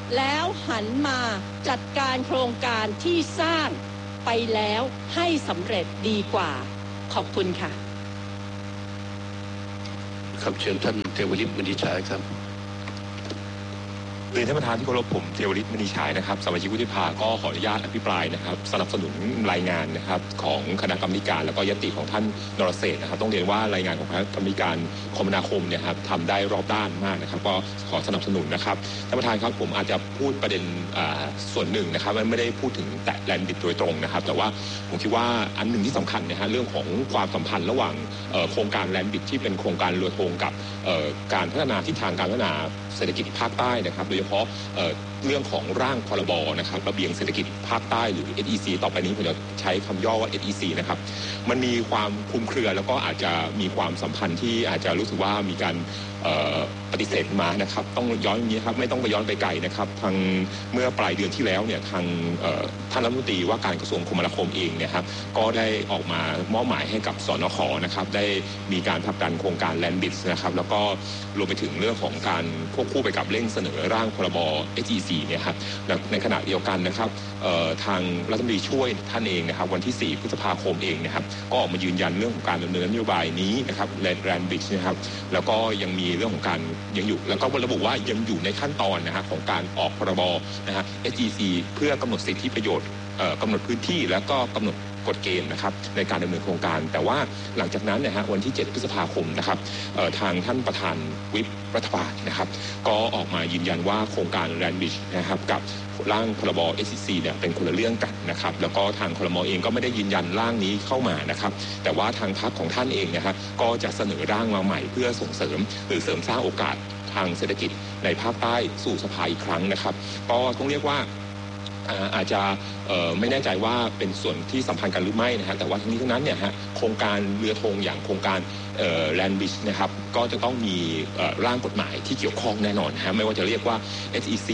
แล้วหันมาจัดการโครงการที่สร้างไปแล้วให้สำเร็จดีกว่าขอบคุณค่ะครับเชิญท่านเทวฤทธิ์มณีฉายครับเรียนท่านประธานที่เคารพผมเทวฤทธิ์มณีฉายนะครับสมาชิกวุฒิสภาก็ขออนุญาตอภิปรายนะครับสนับสนุนรายงานนะครับของคณะกรรมการแล้วก็ยติของท่านนรเศรษฐ์นะครับต้องเรียนว่ารายงานของคณะกรรมการคมนาคมเนี่ยครับทำได้รอบด้านมากนะครับก็ขอสนับสนุนนะครับท่านประธานครับผมอาจจะพูดประเด็นส่วนหนึ่งนะครับมันไม่ได้พูดถึงแตะแลนด์บิดโดยตรงนะครับแต่ว่าผมคิดว่าอันหนึ่งที่สำคัญนะฮะเรื่องของความสัมพันธ์ระหว่างโครงการแลนด์บิดที่เป็นโครงการเรือธงกับการพัฒนาทิศทางการพัฒนาเศรษฐกิจภาคใต้นะครับโดยเฉพาะเรื่องของร่างพรบนะครับระเบียงเศรษฐกิจภาคใต้หรือ SEC ต่อไปนี้ผมจะใช้คำย่อว่า SEC นะครับมันมีความคลุมเครือแล้วก็อาจจะมีความสัมพันธ์ที่อาจจะรู้สึกว่ามีการปฏิเสธมานะครับต้องย้อนอย่างนี้ครับไม่ต้องไปย้อนไปไกลนะครับทางเมื่อปลายเดือนที่แล้วเนี่ยทางท่านรัฐมนตรีว่าการกระทรวงคมนาคมเองเนี่ยครับก็ได้ออกมามอบหมายให้กับสนข.นะครับได้มีการผลักดันโครงการ Land Bridge นะครับแล้วก็รวมไปถึงเรื่องของการควบคู่ไปกับเร่งเสนอร่างพรบ SEC เนี่ยครับในขณะเดียวกันนะครับทางรัฐมนตรีช่วยท่านเองนะครับวันที่4 พฤษภาคมเองนะครับก็ออกมายืนยันเรื่องของการดำเนินนโยบายนี้นะครับ Land Bridge นะครับแล้วก็ยังมีเรื่องของการยังอยู่แล้วก็ระบุว่ายังอยู่ในขั้นตอนนะฮะของการออกพรบนะฮะ SEC เพื่อกำหนดสิทธิประโยชน์กำหนดพื้นที่แล้วก็กำหนดกฎเกณฑ์นะครับในการดำเนินโครงการแต่ว่าหลังจากนั้นนะฮะวันที่7 พฤษภาคมนะครับทางท่านประธานวิปรัฐบาลนะครับก็ออกมายืนยันว่าโครงการ Land Bridge นะครับกับร่างพรบ SEC เนี่ยเป็นคนละเรื่องกันนะครับแล้วก็ทางครม.เองก็ไม่ได้ยืนยันร่างนี้เข้ามานะครับแต่ว่าทางพรรคของท่านเองนะครับก็จะเสนอร่างมาใหม่เพื่อส่งเสริมหรือเสริมสร้างโอกาสทางเศรษฐกิจในภาคใต้สู่สภาอีกครั้งนะครับก็ต้องเรียกว่าอาจจะไม่แน่ใจว่าเป็นส่วนที่สัมพันธ์กันหรือไม่นะฮะแต่ว่าทั้งนี้ทั้งนั้นเนี่ยฮะโครงการเรือธงอย่างโครงการLand Bridge นะครับก็จะต้องมีร่างกฎหมายที่เกี่ยวข้องแน่นอนฮะไม่ว่าจะเรียกว่า SEC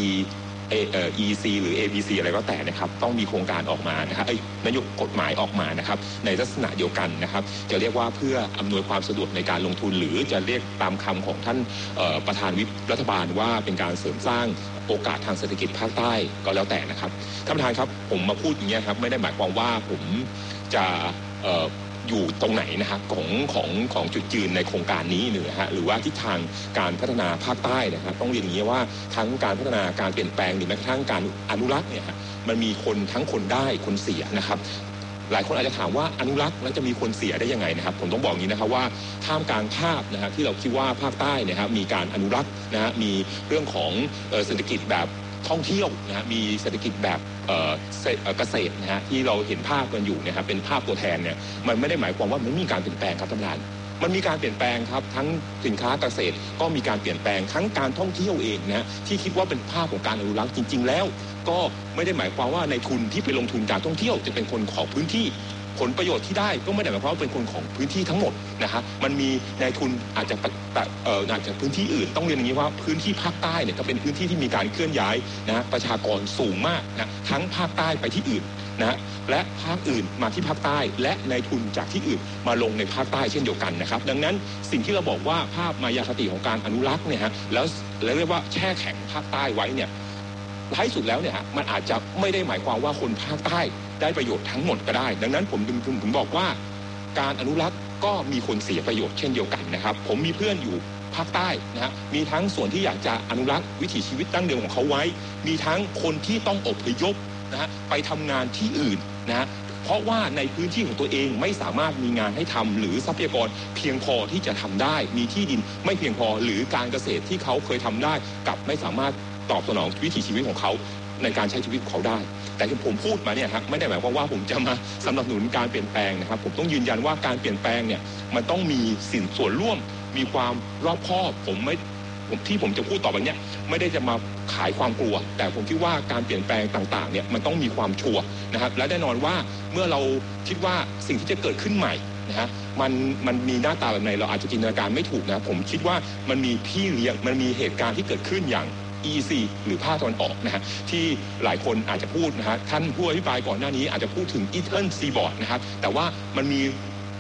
EC หรือ ABC อะไรก็แต่นะครับต้องมีโครงการออกมานะครับนโยบายกฎหมายออกมานะครับในลักษณะเดียวกันนะครับจะเรียกว่าเพื่ออำนวยความสะดวกในการลงทุนหรือจะเรียกตามคำของท่านประธานวิปรัฐบาลว่าเป็นการเสริมสร้างโอกาสทางเศรษฐกิจภาคใต้ก็แล้วแต่นะครับท่านประธานครับผมมาพูดอย่างนี้ครับไม่ได้หมายความว่าผมจะอยู่ตรงไหนนะครับของจุดยืนในโครงการนี้หรือว่าทิศทางการพัฒนาภาคใต้นะครับต้องเรียนอย่างนี้ว่าทั้งการพัฒนาการเปลี่ยนแปลงหรือแม้กระทั่งการอนุรักษ์เนี่ยมันมีคนทั้งคนได้คนเสียนะครับหลายคนอาจจะถามว่าอนุรักษ์แล้วจะมีคนเสียได้ยังไงนะครับผมต้องบอกอย่างนี้นะครับว่าท่ามกลางภาพนะฮะที่เราคิดว่าภาคใต้นะครับมีการอนุรักษ์นะฮะมีเรื่องของเศรษฐกิจแบบท่องเที่ยวนะฮะมีเศรษฐกิจแบบเกษตรนะฮะที่เราเห็นภาพกันอยู่นะครับเป็นภาพตัวแทนเนี่ยมันไม่ได้หมายความว่ามันมีการเปลี่ยนแปลงครับท่านประธานมันมีการเปลี่ยนแปลงครับทั้งสินค้าเกษตรก็มีการเปลี่ยนแปลงทั้งการท่องเที่ยวเองนะที่คิดว่าเป็นภาพของการอนุรักษ์จริงๆแล้วก็ไม่ได้หมายความว่าในทุนที่ไปลงทุนการท่องเที่ยวจะเป็นคนของพื้นที่ผลประโยชน์ที่ได้ก็ไม่ได้หมายความว่าเป็นคนของพื้นที่ทั้งหมดนะฮะมันมีนายทุนอาจจะพื้นที่อื่นต้องเรียนอย่างนี้ว่าพื้นที่ภาคใต้เนี่ยก็เป็นพื้นที่ที่มีการเคลื่อนย้ายนะประชากรสูงมากนะทั้งภาคใต้ไปที่อื่นนะและภาคอื่นมาที่ภาคใต้และนายทุนจากที่อื่นมาลงในภาคใต้เช่นเดียวกันนะครับดังนั้นสิ่งที่เราบอกว่าภาพมายาคติของการอนุรักษ์เนี่ยฮะแล้วเรียกว่าแช่แข็งภาคใต้ไว้เนี่ยท้ายสุดแล้วเนี่ยมันอาจจะไม่ได้หมายความว่าคนภาคใต้ได้ประโยชน์ทั้งหมดก็ได้ดังนั้นผมถึงบอกว่าการอนุรักษ์ก็มีคนเสียประโยชน์เช่นเดียวกันนะครับผมมีเพื่อนอยู่ภาคใต้นะฮะมีทั้งส่วนที่อยากจะอนุรักษ์วิถีชีวิตดั้งเดิมของเขาไว้มีทั้งคนที่ต้องอพยพนะฮะไปทำงานที่อื่นนะฮะเพราะว่าในพื้นที่ของตัวเองไม่สามารถมีงานให้ทำหรือทรัพยากรเพียงพอที่จะทำได้มีที่ดินไม่เพียงพอหรือการเกษตรที่เขาเคยทำได้กับไม่สามารถตอบสนองวิถีชีวิตของเขาในการใช้ชีวิตของเขาได้แต่ที่ผมพูดมาเนี่ยครับไม่ได้หมายความว่าผมจะมาสนับสนุนการเปลี่ยนแปลงนะครับผมต้องยืนยันว่าการเปลี่ยนแปลงเนี่ยมันต้องมีส่วนร่วมมีความรอบคอบที่ผมจะพูดต่อไปเนี่ยไม่ได้จะมาขายความกลัวแต่ผมคิดว่าการเปลี่ยนแปลงต่างๆเนี่ยมันต้องมีความชัวร์นะครับและแน่นอนว่าเมื่อเราคิดว่าสิ่งที่จะเกิดขึ้นใหม่นะฮะมันมีหน้าตาแบบไหนเราอาจจะจินตนาการไม่ถูกนะผมคิดว่ามันมีพี่เลี้ยงมันมีเหตุการณ์ที่เกิดขึ้นอย่างEC หรือภาคตะวันออกนะฮะที่หลายคนอาจจะพูดนะฮะท่านผู้อภิปรายก่อนหน้านี้อาจจะพูดถึง Eastern Seaboard นะครับแต่ว่ามันมี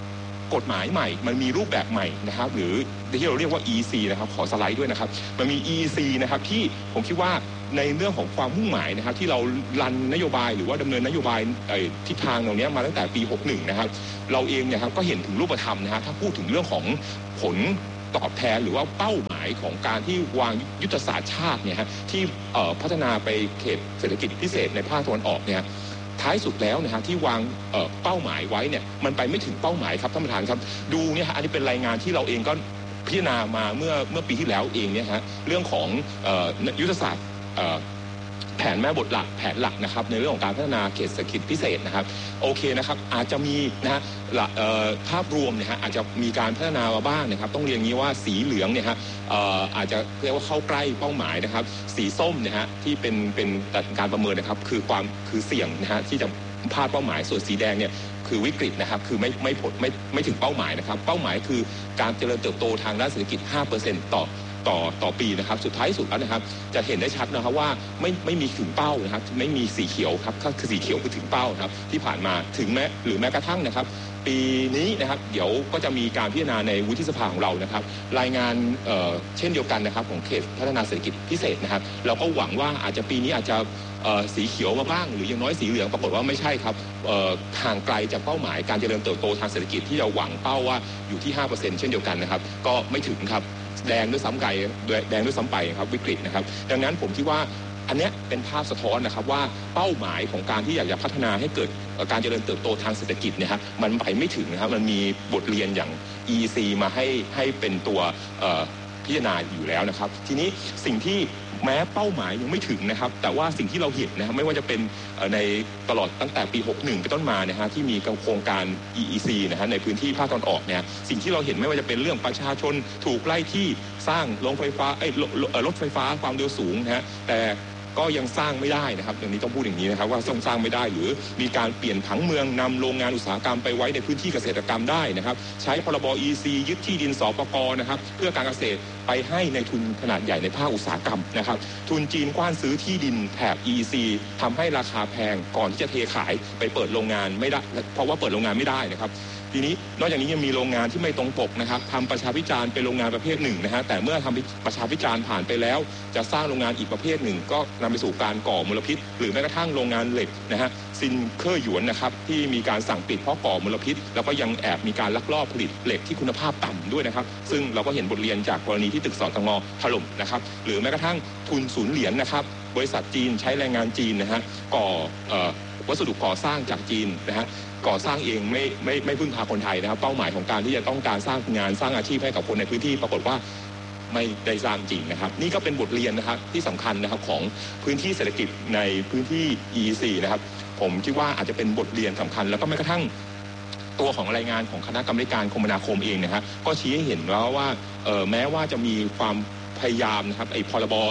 กฎหมายใหม่มันมีรูปแบบใหม่นะครับหรือที่เราเรียกว่า EC นะครับขอสไลด์ด้วยนะครับมันมี EC นะครับที่ผมคิดว่าในเรื่องของความมุ่งหมายนะครับที่เรารันนโยบายหรือว่าดำเนินนโยบายทิศทางตรงนี้มาตั้งแต่ปี 61 นะครับเราเองเนี่ยครับก็เห็นถึงรูปธรรมนะฮะถ้าพูดถึงเรื่องของผลตอบแทนหรือว่าเป้าหมายของการที่วางยุทธศาสตร์ชาติเนี่ยฮะที่พัฒนาไปเขตเศรษฐกิจพิเศษในภาคตะวันออกเนี่ยท้ายสุดแล้วนะฮะที่วางเป้าหมายไว้เนี่ยมันไปไม่ถึงเป้าหมายครับท่านประธานครับดูเนี่ยฮะอันนี้เป็นรายงานที่เราเองก็พิจารณามาเมื่อปีที่แล้วเองเนี่ยฮะเรื่องของยุทธศาสตร์แผนแม่บทหลักแผนหลักนะครับในเรื่องของการพัฒนาเขตเศรษฐกิจพิเศษนะครับโอเคนะครับอาจจะมีนะฮะภาพรวมเนี่ยฮะอาจจะมีการพัฒนามาบ้างนะครับต้องเรียนงี้ว่าสีเหลืองเนี่ยฮะอาจจะเรียกว่าเข้าใกล้เป้าหมายนะครับสีส้มเนี่ยฮะที่เป็นการประเมินนะครับคือเสี่ยงนะฮะที่จะพลาดเป้าหมายส่วนสีแดงเนี่ยคือวิกฤตนะครับคือไม่ถึงเป้าหมายนะครับเป้าหมายคือการเจริญเติบโตทางด้านเศรษฐกิจ 5% ต่อปีนะครับสุดท้ายสุดแล้วนะครับจะเห็นได้ชัดนะครับว่าไม่มีถึงเป้านะครับไม่มีสีเขียวครับคือสีเขียวคือถึงเป้าครับที่ผ่านมาถึงแม้กระทั่งนะครับปีนี้นะครับเดี๋ยวก็จะมีการพิจารณาในวุฒิสภาของเรานะครับรายงานเช่นเดียวกันนะครับของเขตพัฒนาเศรษฐกิจพิเศษนะครับเราก็หวังว่าอาจจะปีนี้อาจจะสีเขียวมาบ้างหรืออย่างน้อยสีเหลืองปรากฏว่าไม่ใช่ครับห่างไกลจากเป้าหมายการเจริญเติบโตทางเศรษฐกิจที่เราหวังเป้าว่าอยู่ที่ 5% เช่นเดียวกันนะครับก็ไม่ถึงครับแดงด้วยซ้ำไปครับวิกฤตนะครับดังนั้นผมคิดว่าอันนี้เป็นภาพสะท้อนนะครับว่าเป้าหมายของการที่อยากจะพัฒนาให้เกิดการเจริญเติบโตทางเศรษฐกิจเนี่ยฮะมันไปไม่ถึงนะครับมันมีบทเรียนอย่าง EC มาให้เป็นตัวพิจารณาอยู่แล้วนะครับทีนี้สิ่งที่แม้เป้าหมายยังไม่ถึงนะครับแต่ว่าสิ่งที่เราเห็นนะครับไม่ว่าจะเป็นในตลอดตั้งแต่ปี 61 เป็นต้นมานะฮะที่มีโครงการ EEC นะฮะในพื้นที่ภาคตะวันออกเนี่ยสิ่งที่เราเห็นไม่ว่าจะเป็นเรื่องประชาชนถูกไล่ที่สร้างรถไฟฟ้าความเร็วสูงนะฮะแต่ก็ยังสร้างไม่ได้นะครับอย่างนี้ต้องพูดอย่างนี้นะครับว่าสร้างไม่ได้หรือมีการเปลี่ยนผังเมืองนำโรงงานอุตสาหกรรมไปไว้ในพื้นที่เกษตรกรรมได้นะครับใช้พรบ EC ยึดที่ดินสปก.นะครับเพื่อการเกษตรไปให้ในทุนขนาดใหญ่ในภาคอุตสาหกรรมนะครับทุนจีนกว้านซื้อที่ดินแถบ EC ทำให้ราคาแพงก่อนที่จะเทขายไปเปิดโรงงานไม่ได้เพราะว่าเปิดโรงงานไม่ได้นะครับทีนี้นอกจากนี้ยังมีโรงงานที่ไม่ตรงปกนะครับทำประชาพิจารณ์เป็นโรงงานประเภทหนึ่งนะฮะแต่เมื่อทำประชาพิจารณ์ผ่านไปแล้วจะสร้างโรงงานอีกประเภทหนึ่งก็นำไปสู่การก่อมลพิษหรือแม้กระทั่งโรงงานเหล็กนะฮะซินเคอร์หยวนนะครับที่มีการสั่งปิดเพราะก่อมลพิษแล้วก็ยังแอบมีการลักลอบผลิตเหล็กที่คุณภาพต่ำด้วยนะครับซึ่งเราก็เห็นบทเรียนจากกรณีที่ตึกสตง.ถล่มนะครับหรือแม้กระทั่งทุนศูนย์เหรียญนะครับบริษัทจีนใช้แรงงานจีนนะฮะก่อวัสดุก่อสร้างจากจีนนะฮะก่อสร้างเองไม่พึ่งพาคนไทยนะครับเป้าหมายของการที่จะต้องการสร้างงานสร้างอาชีพให้กับคนในพื้นที่ปรากฏว่าไม่ได้สร้างจริงนะครับนี่ก็เป็นบทเรียนนะครับที่สำคัญนะครับของพื้นที่เศรษฐกิจในพื้นที่ EEC นะครับผมคิดว่าอาจจะเป็นบทเรียนสำคัญแล้วก็แม้กระทั่งตัวของรายงานของคณะกรรมการคมนาคมเองนะครับก็ชี้ให้เห็นแล้วว่าแม้ว่าจะมีความพยายามนะครับไอ้พรบ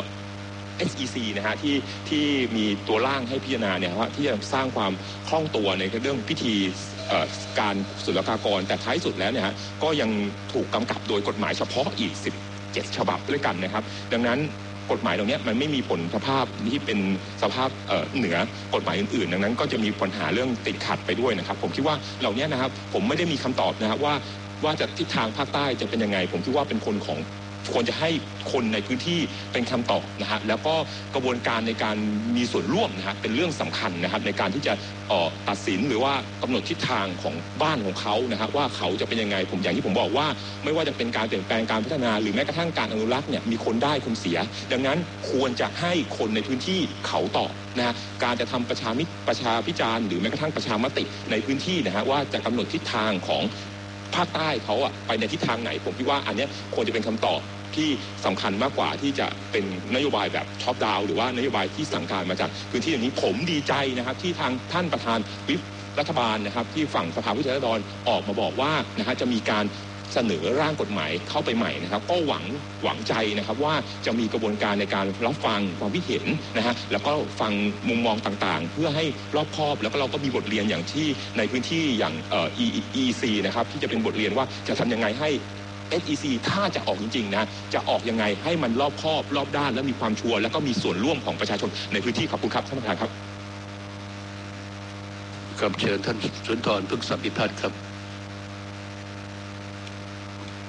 SEC นะฮะที่มีตัวร่างให้พิจารณาเนี่ยว่าที่จะสร้างความคล่องตัวในเรื่องพิธีการศุลกากรแต่ท้ายสุดแล้วเนี่ยฮะก็ยังถูกกำกับโดยกฎหมายเฉพาะอีก17ฉบับด้วยกันนะครับดังนั้นกฎหมายตรงนี้มันไม่มีผลสภาพที่เป็นสภาพเหนือกฎหมายอื่นๆดังนั้นก็จะมีปัญหาเรื่องติดขัดไปด้วยนะครับผมคิดว่าเหล่านี้นะครับผมไม่ได้มีคำตอบนะครับว่าจะทิศทางภาคใต้จะเป็นยังไงผมคิดว่าเป็นควรจะให้คนในพื้นที่เป็นคำตอบนะฮะแล้วก็กระบวนการในการมีส่วนร่วมนะฮะเป็นเรื่องสำคัญนะครับในการที่จะตัดสินหรือว่ากำหนดทิศทางของบ้านของเขานะฮะว่าเขาจะเป็นยังไงอย่างที่ผมบอกว่าไม่ว่าจะเป็นการเปลี่ยนแปลงการพัฒนาหรือแม้กระทั่งการอนุรักษ์เนี่ยมีคนได้คนเสียดังนั้นควรจะให้คนในพื้นที่เขาตอบนะฮะการจะทำประชาพิจารณ์หรือแม้กระทั่งประชามติในพื้นที่นะฮะว่าจะกำหนดทิศทางของภาคใต้เขาอะไปในทิศทางไหนผมคิดว่าอันนี้ควรจะเป็นคำตอบที่สำคัญมากกว่าที่จะเป็นนโยบายแบบท็อปดาวหรือว่านโยบายที่สั่งการมาจากพื้นที่อย่างนี้ผมดีใจนะครับที่ทางท่านประธานวิปรัฐบาลนะครับที่ฝั่งสภาผู้แทนราษฎรออกมาบอกว่านะฮะจะมีการเสนอร่างกฎหมายเข้าไปใหม่นะครับก็หวังใจนะครับว่าจะมีกระบวนการในการรับฟังความคิดเห็นนะฮะแล้วก็ฟังมุมมองต่างๆเพื่อให้รอบคอบแล้วก็เราก็มีบทเรียนอย่างที่ในพื้นที่อย่างEEC นะครับที่จะเป็นบทเรียนว่าจะทำยังไงให้SEC ถ้าจะออกจริงๆนะจะออกยังไงให้มันรอบคอบรอบด้านและมีความชัวร์แล้วก็มีส่วนร่วมของประชาชนในพื้นที่ขอบคุณครับท่านประธานครับครับเชิญท่านสุนทร พฤกษพิพัฒน์ครับ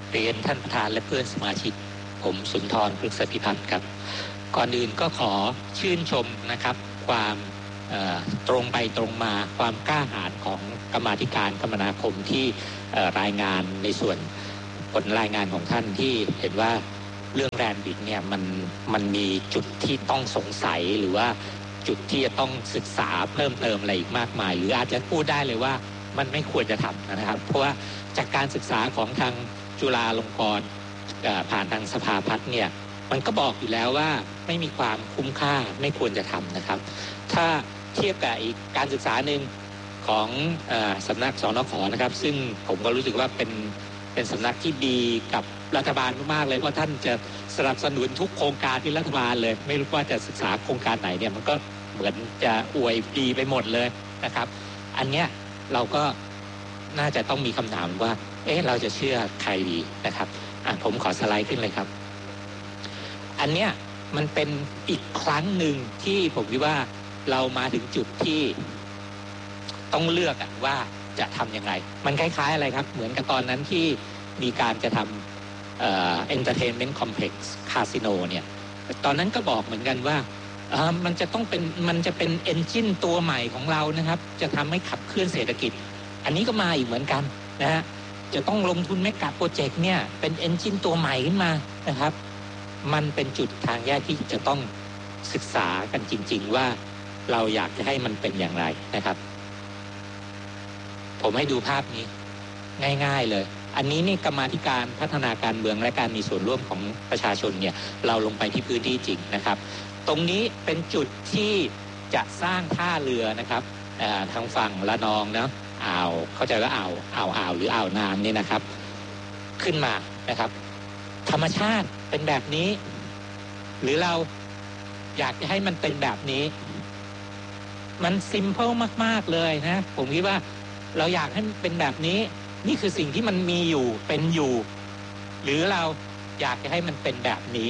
เรียนท่านประธานและเพื่อนสมาชิกผมสุนทร พฤกษพิพัฒน์ครับก่อนอื่นก็ขอชื่นชมนะครับความตรงไปตรงมาความกล้าหาญของกรรมาธิการคมนาคมที่รายงานในส่วนผลรายงานของท่านที่เห็นว่าเรื่องแรนบิดเนี่ยมันมีจุดที่ต้องสงสัยหรือว่าจุดที่จะต้องศึกษาเพิ่มเติมอะไรอีกมากมายหรืออาจจะพูดได้เลยว่ามันไม่ควรจะทำนะครับเพราะว่าจากการศึกษาของทางจุฬาลงกรณ์ผ่านทางสภาพัฒน์เนี่ยมันก็บอกอยู่แล้วว่าไม่มีความคุ้มค่าไม่ควรจะทำนะครับถ้าเทียบกับอีกการศึกษาหนึ่งของสำนักสนข.นะครับซึ่งผมก็รู้สึกว่าเป็นสำนักที่ดีกับรัฐบาลมากๆเลยเพราะท่านจะสนับสนุนทุกโครงการที่รัฐบาลเลยไม่รู้ว่าจะศึกษาโครงการไหนเนี่ยมันก็เหมือนจะอวยดีไปหมดเลยนะครับอันเนี้ยเราก็น่าจะต้องมีคำถามว่าเราจะเชื่อใครดีนะครับผมขอสไลด์ขึ้นเลยครับอันเนี้ยมันเป็นอีกครั้งหนึ่งที่ผมคิดว่าเรามาถึงจุดที่ต้องเลือกว่าจะทำยังไงมันคล้ายๆอะไรครับเหมือนกับตอนนั้นที่มีการจะทำentertainment complex casino เนี่ยตอนนั้นก็บอกเหมือนกันว่ามันจะเป็นเอนจินตัวใหม่ของเรานะครับจะทำให้ขับเคลื่อนเศรษฐกิจอันนี้ก็มาอีกเหมือนกันนะฮะจะต้องลงทุนเมกะโปรเจกต์เนี่ยเป็นเอนจินตัวใหม่ขึ้นมานะครับมันเป็นจุดทางแยกที่จะต้องศึกษากันจริงๆว่าเราอยากจะให้มันเป็นอย่างไรนะครับผมให้ดูภาพนี้ง่ายๆเลยอันนี้นี่กรรมาธิการพัฒนาการเมืองและการมีส่วนร่วมของประชาชนเนี่ยเราลงไปที่พื้นที่จริงนะครับตรงนี้เป็นจุดที่จะสร้างท่าเรือนะครับทางฝั่งละนองเนาะอ่าวเข้าใจว่าอ่าวหรืออ่าวนางนี่นะครับขึ้นมานะครับธรรมชาติเป็นแบบนี้หรือเราอยากจะให้มันเป็นแบบนี้มันซิมเพิลมากๆเลยนะผมคิดว่าเราอยากให้มันเป็นแบบนี้นี่คือสิ่งที่มันมีอยู่เป็นอยู่หรือเราอยากจะให้มันเป็นแบบนี้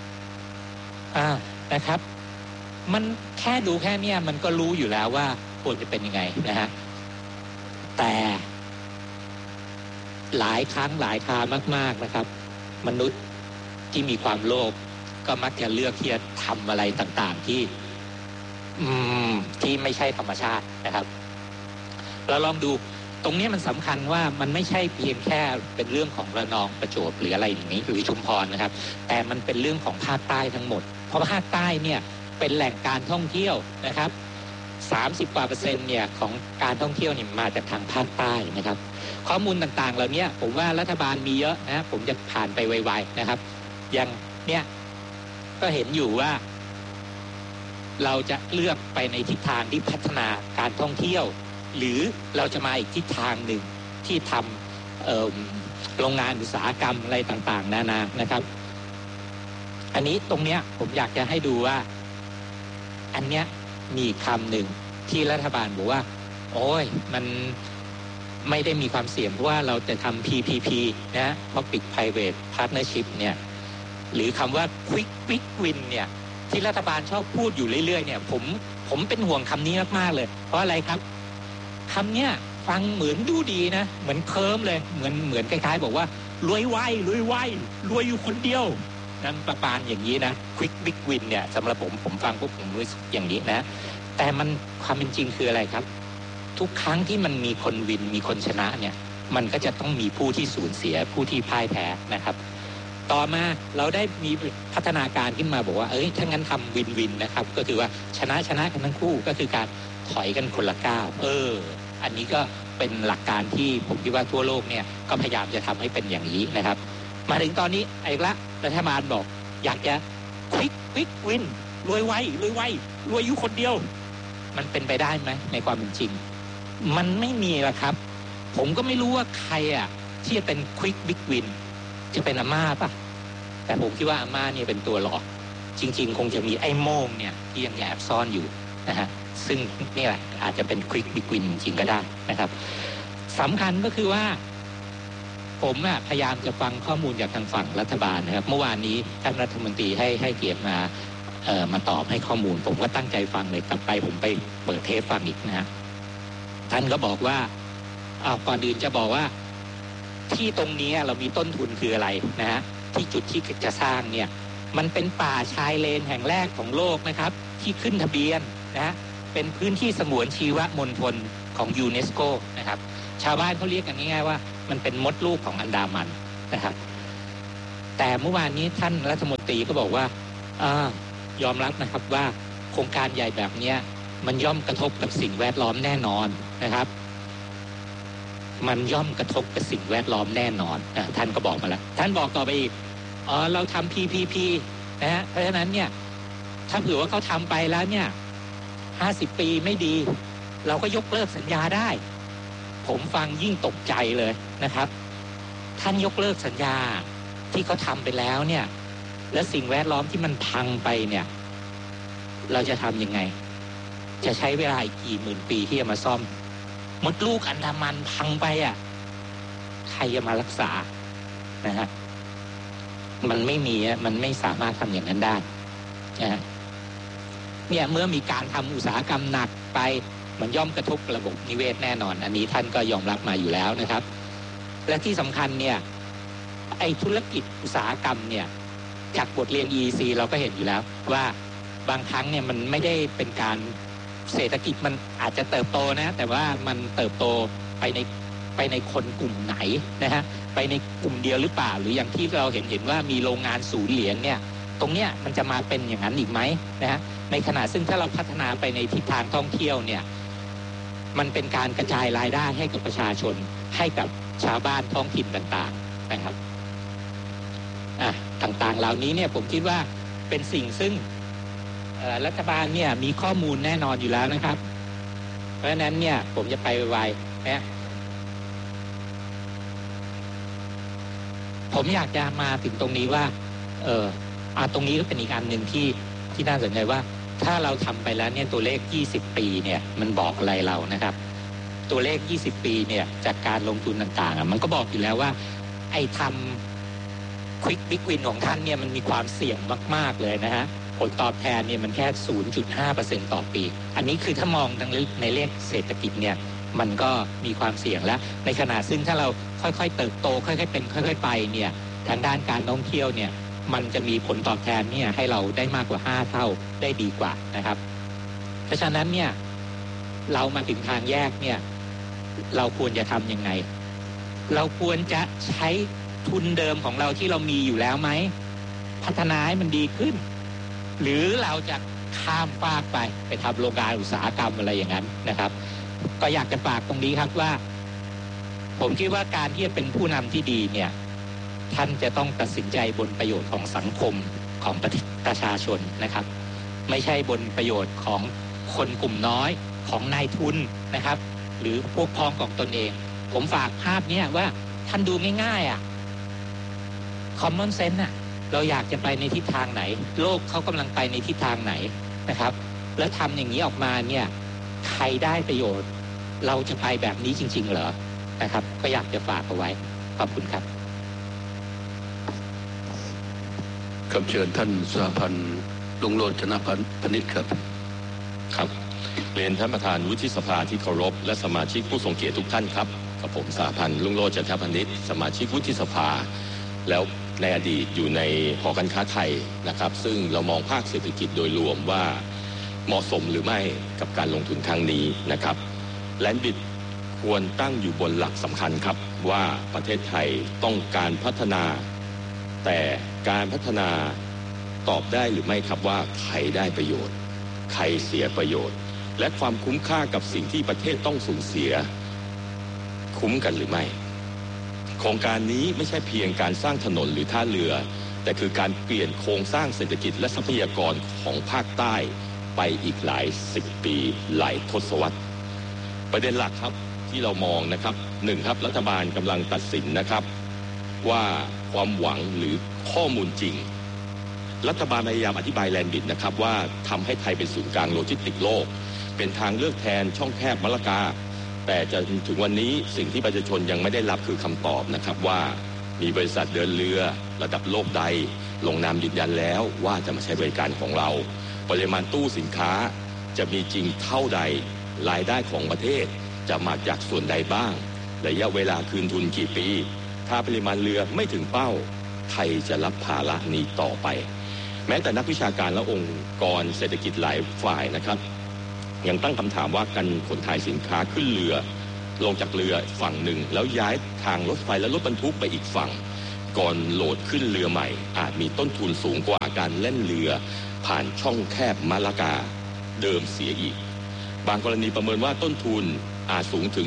นะครับมันแค่ดูแค่นี้มันก็รู้อยู่แล้วว่าควรจะเป็นยังไงนะฮะแต่หลายครั้งหลายครามากๆนะครับมนุษย์ที่มีความโลภก็มักจะเลือกที่จะทำอะไรต่างๆที่ไม่ใช่ธรรมชาตินะครับเราลองดูตรงนี้มันสำคัญว่ามันไม่ใช่เพียงแค่เป็นเรื่องของระนองประจวบหรืออะไรอย่างนี้หรือชุมพรนะครับแต่มันเป็นเรื่องของภาคใต้ทั้งหมดเพราะภาคใต้เนี่ยเป็นแหล่งการท่องเที่ยวนะครับ30%กว่าเนี่ยของการท่องเที่ยวนี่มาจากทางภาคใต้นะครับข้อมูลต่างๆเหล่านี้ผมว่ารัฐบาลมีเยอะนะผมจะผ่านไปไวๆนะครับอย่างเนี้ยก็เห็นอยู่ว่าเราจะเลือกไปในทิศทางที่พัฒนาการท่องเที่ยวหรือเราจะมาอีกทิศทางหนึ่งที่ทำโรงงานอุตสาหกรรมอะไรต่างๆนานานะครับอันนี้ตรงเนี้ยผมอยากจะให้ดูว่าอันเนี้ยมีคำหนึ่งที่รัฐบาลบอกว่าโอ้ยมันไม่ได้มีความเสี่ยงเพราะว่าเราจะทำ PPP นะ Public Private Partnership เนี่ยหรือคำว่า Quick Win เนี่ยที่รัฐบาลชอบพูดอยู่เรื่อยๆเนี่ยผมเป็นห่วงคำนี้มากๆเลยเพราะอะไรครับคำเนี้ยฟังเหมือนดูดีนะเหมือนเคิร์มเลยเหมือนคล้ายๆบอกว่ารวยไวรวยอยู่คนเดียวนั่นประมาณอย่างนี้นะ Quick Big Win เนี่ยสำหรับผมฟังพวกผมรู้สึกอย่างนี้นะแต่มันความเป็นจริงคืออะไรครับทุกครั้งที่มันมีคนวินมีคนชนะเนี่ยมันก็จะต้องมีผู้ที่สูญเสียผู้ที่พ่ายแพ้นะครับต่อมาเราได้มีพัฒนาการขึ้นมาบอกว่าถ้างั้นทำวินนะครับก็คือว่าชนะกันทั้งคู่ก็คือการถอยกันคนละก้าวอันนี้ก็เป็นหลักการที่ผมคิดว่าทั่วโลกเนี่ยก็พยายามจะทำให้เป็นอย่างนี้นะครับมาถึงตอนนี้รัฐบาลบอกอยากจะ Quick Win รวยอยู่คนเดียวมันเป็นไปได้ไหมในความเป็นจริงมันไม่มีละครับผมก็ไม่รู้ว่าใครที่จะเป็น Quick Big Win จะเป็นอาม่าป่ะแต่ผมคิดว่าอาม่าเนี่ยเป็นตัวหลอกจริงๆคงจะมีไอ้โม่งเนี่ยที่ยังแอบซ่อนอยู่นะฮะซึ่งนี่แหละอาจจะเป็น Quick Big Win จริงๆก็ได้นะครับสำคัญก็คือว่าผมพยายามจะฟังข้อมูลจากทางฝั่งรัฐบาลนะครับเมื่อวานนี้ท่านรัฐมนตรีให้เกียรติมาตอบให้ข้อมูลผมก็ตั้งใจฟังเลยกลับไปผมไปเปิดเทปฟังอีกนะฮะท่านก็บอกว่าก่อนอื่นจะบอกว่าที่ตรงนี้เรามีต้นทุนคืออะไรนะฮะที่จุดที่จะสร้างเนี่ยมันเป็นป่าชายเลนแห่งแรกของโลกนะครับที่ขึ้นทะเบียนนะฮะเป็นพื้นที่สงวนชีวมณฑลของยูเนสโกนะครับชาวบ้านเขาเรียกกันง่ายๆว่ามันเป็นมดลูกของอันดามันนะครับแต่เมื่อวานนี้ท่านรัฐมนตรีก็บอกว่ายอมรับนะครับว่าโครงการใหญ่แบบนี้มันย่อมกระทบกับสิ่งแวดล้อมแน่นอนนะครับมันย่อมกระทบกับสิ่งแวดล้อมแน่นอนท่านก็บอกมาแล้วท่านบอกต่อไปอีกเราทำ PPP นะฮะเพราะฉะนั้นเนี่ยถ้าเผื่อว่าเขาทำไปแล้วเนี่ย50 ปีไม่ดีเราก็ยกเลิกสัญญาได้ผมฟังยิ่งตกใจเลยนะครับท่านยกเลิกสัญญาที่เขาทำไปแล้วเนี่ยและสิ่งแวดล้อมที่มันพังไปเนี่ยเราจะทำยังไงจะใช้เวลาอีกกี่หมื่นปีที่จะมาซ่อมมดลูกอันดามันพังไปใครจะมารักษานะฮะมันไม่มีมันไม่สามารถทำอย่างนั้นได้นะฮะเนี่ยเมื่อมีการทำอุตสาหกรรมหนักไปมันย่อมกระทบระบบนิเวศแน่นอนอันนี้ท่านก็ยอมรับมาอยู่แล้วนะครับและที่สำคัญเนี่ยไอ้ธุรกิจอุตสาหกรรมเนี่ยจากบทเรียน EEC เราก็เห็นอยู่แล้วว่าบางครั้งเนี่ยมันไม่ได้เป็นการเศรษฐกิจมันอาจจะเติบโตนะแต่ว่ามันเติบโตไปในคนกลุ่มไหนนะฮะไปในกลุ่มเดียวหรือเปล่าหรืออย่างที่เราเห็นว่ามีโรงงานศูนย์เหรียญเนี่ยตรงเนี้ยมันจะมาเป็นอย่างนั้นอีกไหมนะฮะในขณะซึ่งถ้าเราพัฒนาไปในทิศทางท่องเที่ยวเนี่ยมันเป็นการกระจายรายได้ให้กับประชาชนให้กับชาวบ้านท้องถิ่นต่างๆนะครับต่างๆเหล่านี้เนี่ยผมคิดว่าเป็นสิ่งซึ่งรัฐบาลเนี่ยมีข้อมูลแน่นอนอยู่แล้วนะครับเพราะฉะนั้นเนี่ยผมจะไปไวๆนะผมอยากจะมาถึงตรงนี้ว่าตรงนี้ก็เป็นอีกอันหนึ่งที่น่าสนใจว่าถ้าเราทำไปแล้วเนี่ยตัวเลข20 ปีเนี่ยมันบอกอะไรเรานะครับตัวเลข20 ปีเนี่ยจากการลงทุนต่างๆมันก็บอกอยู่แล้วว่าไอ้ทำ Quick Big Win ของท่านเนี่ยมันมีความเสี่ยงมากๆเลยนะฮะผลตอบแทนเนี่ยมันแค่ 0.5% ต่อปีอันนี้คือถ้ามองในเลขเศรษฐกิจเนี่ยมันก็มีความเสี่ยงแล้วในขณะซึ่งถ้าเราค่อยๆเติบโตค่อยๆเป็นค่อยๆไปเนี่ยทางด้านการท่องเที่ยวเนี่ยมันจะมีผลตอบแทนเนี่ยให้เราได้มากกว่า5 เท่าได้ดีกว่านะครับเพราะฉะนั้นเนี่ยเรามาถึงทางแยกเนี่ยเราควรจะทำยังไงเราควรจะใช้ทุนเดิมของเราที่เรามีอยู่แล้วไหมพัฒนาให้มันดีขึ้นหรือเราจะข้ามฟากไปทำโรงงานอุตสาหกรรมอะไรอย่างนั้นนะครับก็อยากจะฝากตรงนี้ครับว่าผมคิดว่าการที่จะเป็นผู้นำที่ดีเนี่ยท่านจะต้องตัดสินใจบนประโยชน์ของสังคมของประชาชนนะครับไม่ใช่บนประโยชน์ของคนกลุ่มน้อยของนายทุนนะครับหรือพวกพ้องของตนเองผมฝากภาพนี้ว่าท่านดูง่ายๆcommon senseเราอยากจะไปในทิศทางไหนโลกเขากำลังไปในทิศทางไหนนะครับแล้วทำอย่างนี้ออกมาเนี่ยใครได้ประโยชน์เราจะไปแบบนี้จริงๆเหรอนะครับก็อยากจะฝากเอาไว้ขอบคุณครับครับเชิญท่านสหพันธ์ลุงโรจน์ ชนะพนิชครับครับเรียนท่านประธานวุฒิสภาที่เคารพและสมาชิกผู้ทรงเกียรติทุกท่านครับกับผมสหพันธ์ลุงโรจน์ ชนะพนิชสมาชิกวุฒิสภาแล้วในอดีตอยู่ในหอการค้าไทยนะครับซึ่งเรามองภาคเศรษฐกิจโดยรวมว่าเหมาะสมหรือไม่กับการลงทุนครั้งนี้นะครับแลนด์บิดควรตั้งอยู่บนหลักสำคัญครับว่าประเทศไทยต้องการพัฒนาแต่การพัฒนาตอบได้หรือไม่ครับว่าใครได้ประโยชน์ใครเสียประโยชน์และความคุ้มค่ากับสิ่งที่ประเทศต้องสูญเสียคุ้มกันหรือไม่โครงการนี้ไม่ใช่เพียงการสร้างถนนหรือท่าเรือแต่คือการเปลี่ยนโครงสร้างเศรษฐกิจและทรัพยากรของภาคใต้ไปอีกหลาย10 ปีหลายทศวรรษประเด็นหลักครับที่เรามองนะครับ1ครับรัฐบาลกำลังตัดสินนะครับว่าความหวังหรือข้อมูลจริงรัฐบาลพยายามอธิบายแลนด์บิดนะครับว่าทำให้ไทยเป็นศูนย์กลางโลจิสติกส์โลกเป็นทางเลือกแทนช่องแคบมะละกาแต่จนถึงวันนี้สิ่งที่ประชาชนยังไม่ได้รับคือคำตอบนะครับว่ามีบริษัทเดินเรือระดับโลกใดลงนามยืนยันแล้วว่าจะมาใช้บริการของเราปริมาณตู้สินค้าจะมีจริงเท่าใดรายได้ของประเทศจะมาจากส่วนใดบ้างระยะเวลาคืนทุนกี่ปีถ้าปริมาณเรือไม่ถึงเป้าไทยจะรับภาระนี้ต่อไปแม้แต่นักวิชาการและองค์กรเศรษฐกิจหลายฝ่ายนะครับยังตั้งคำถามว่าการขนถ่ายสินค้าขึ้นเรือลงจากเรือฝั่งหนึ่งแล้วย้ายทางรถไฟและรถบรรทุกไปอีกฝั่งก่อนโหลดขึ้นเรือใหม่อาจมีต้นทุนสูงกว่าการเล่นเรือผ่านช่องแคบมะละกาเดิมเสียอีกบางกรณีประเมินว่าต้นทุนอาจสูงถึง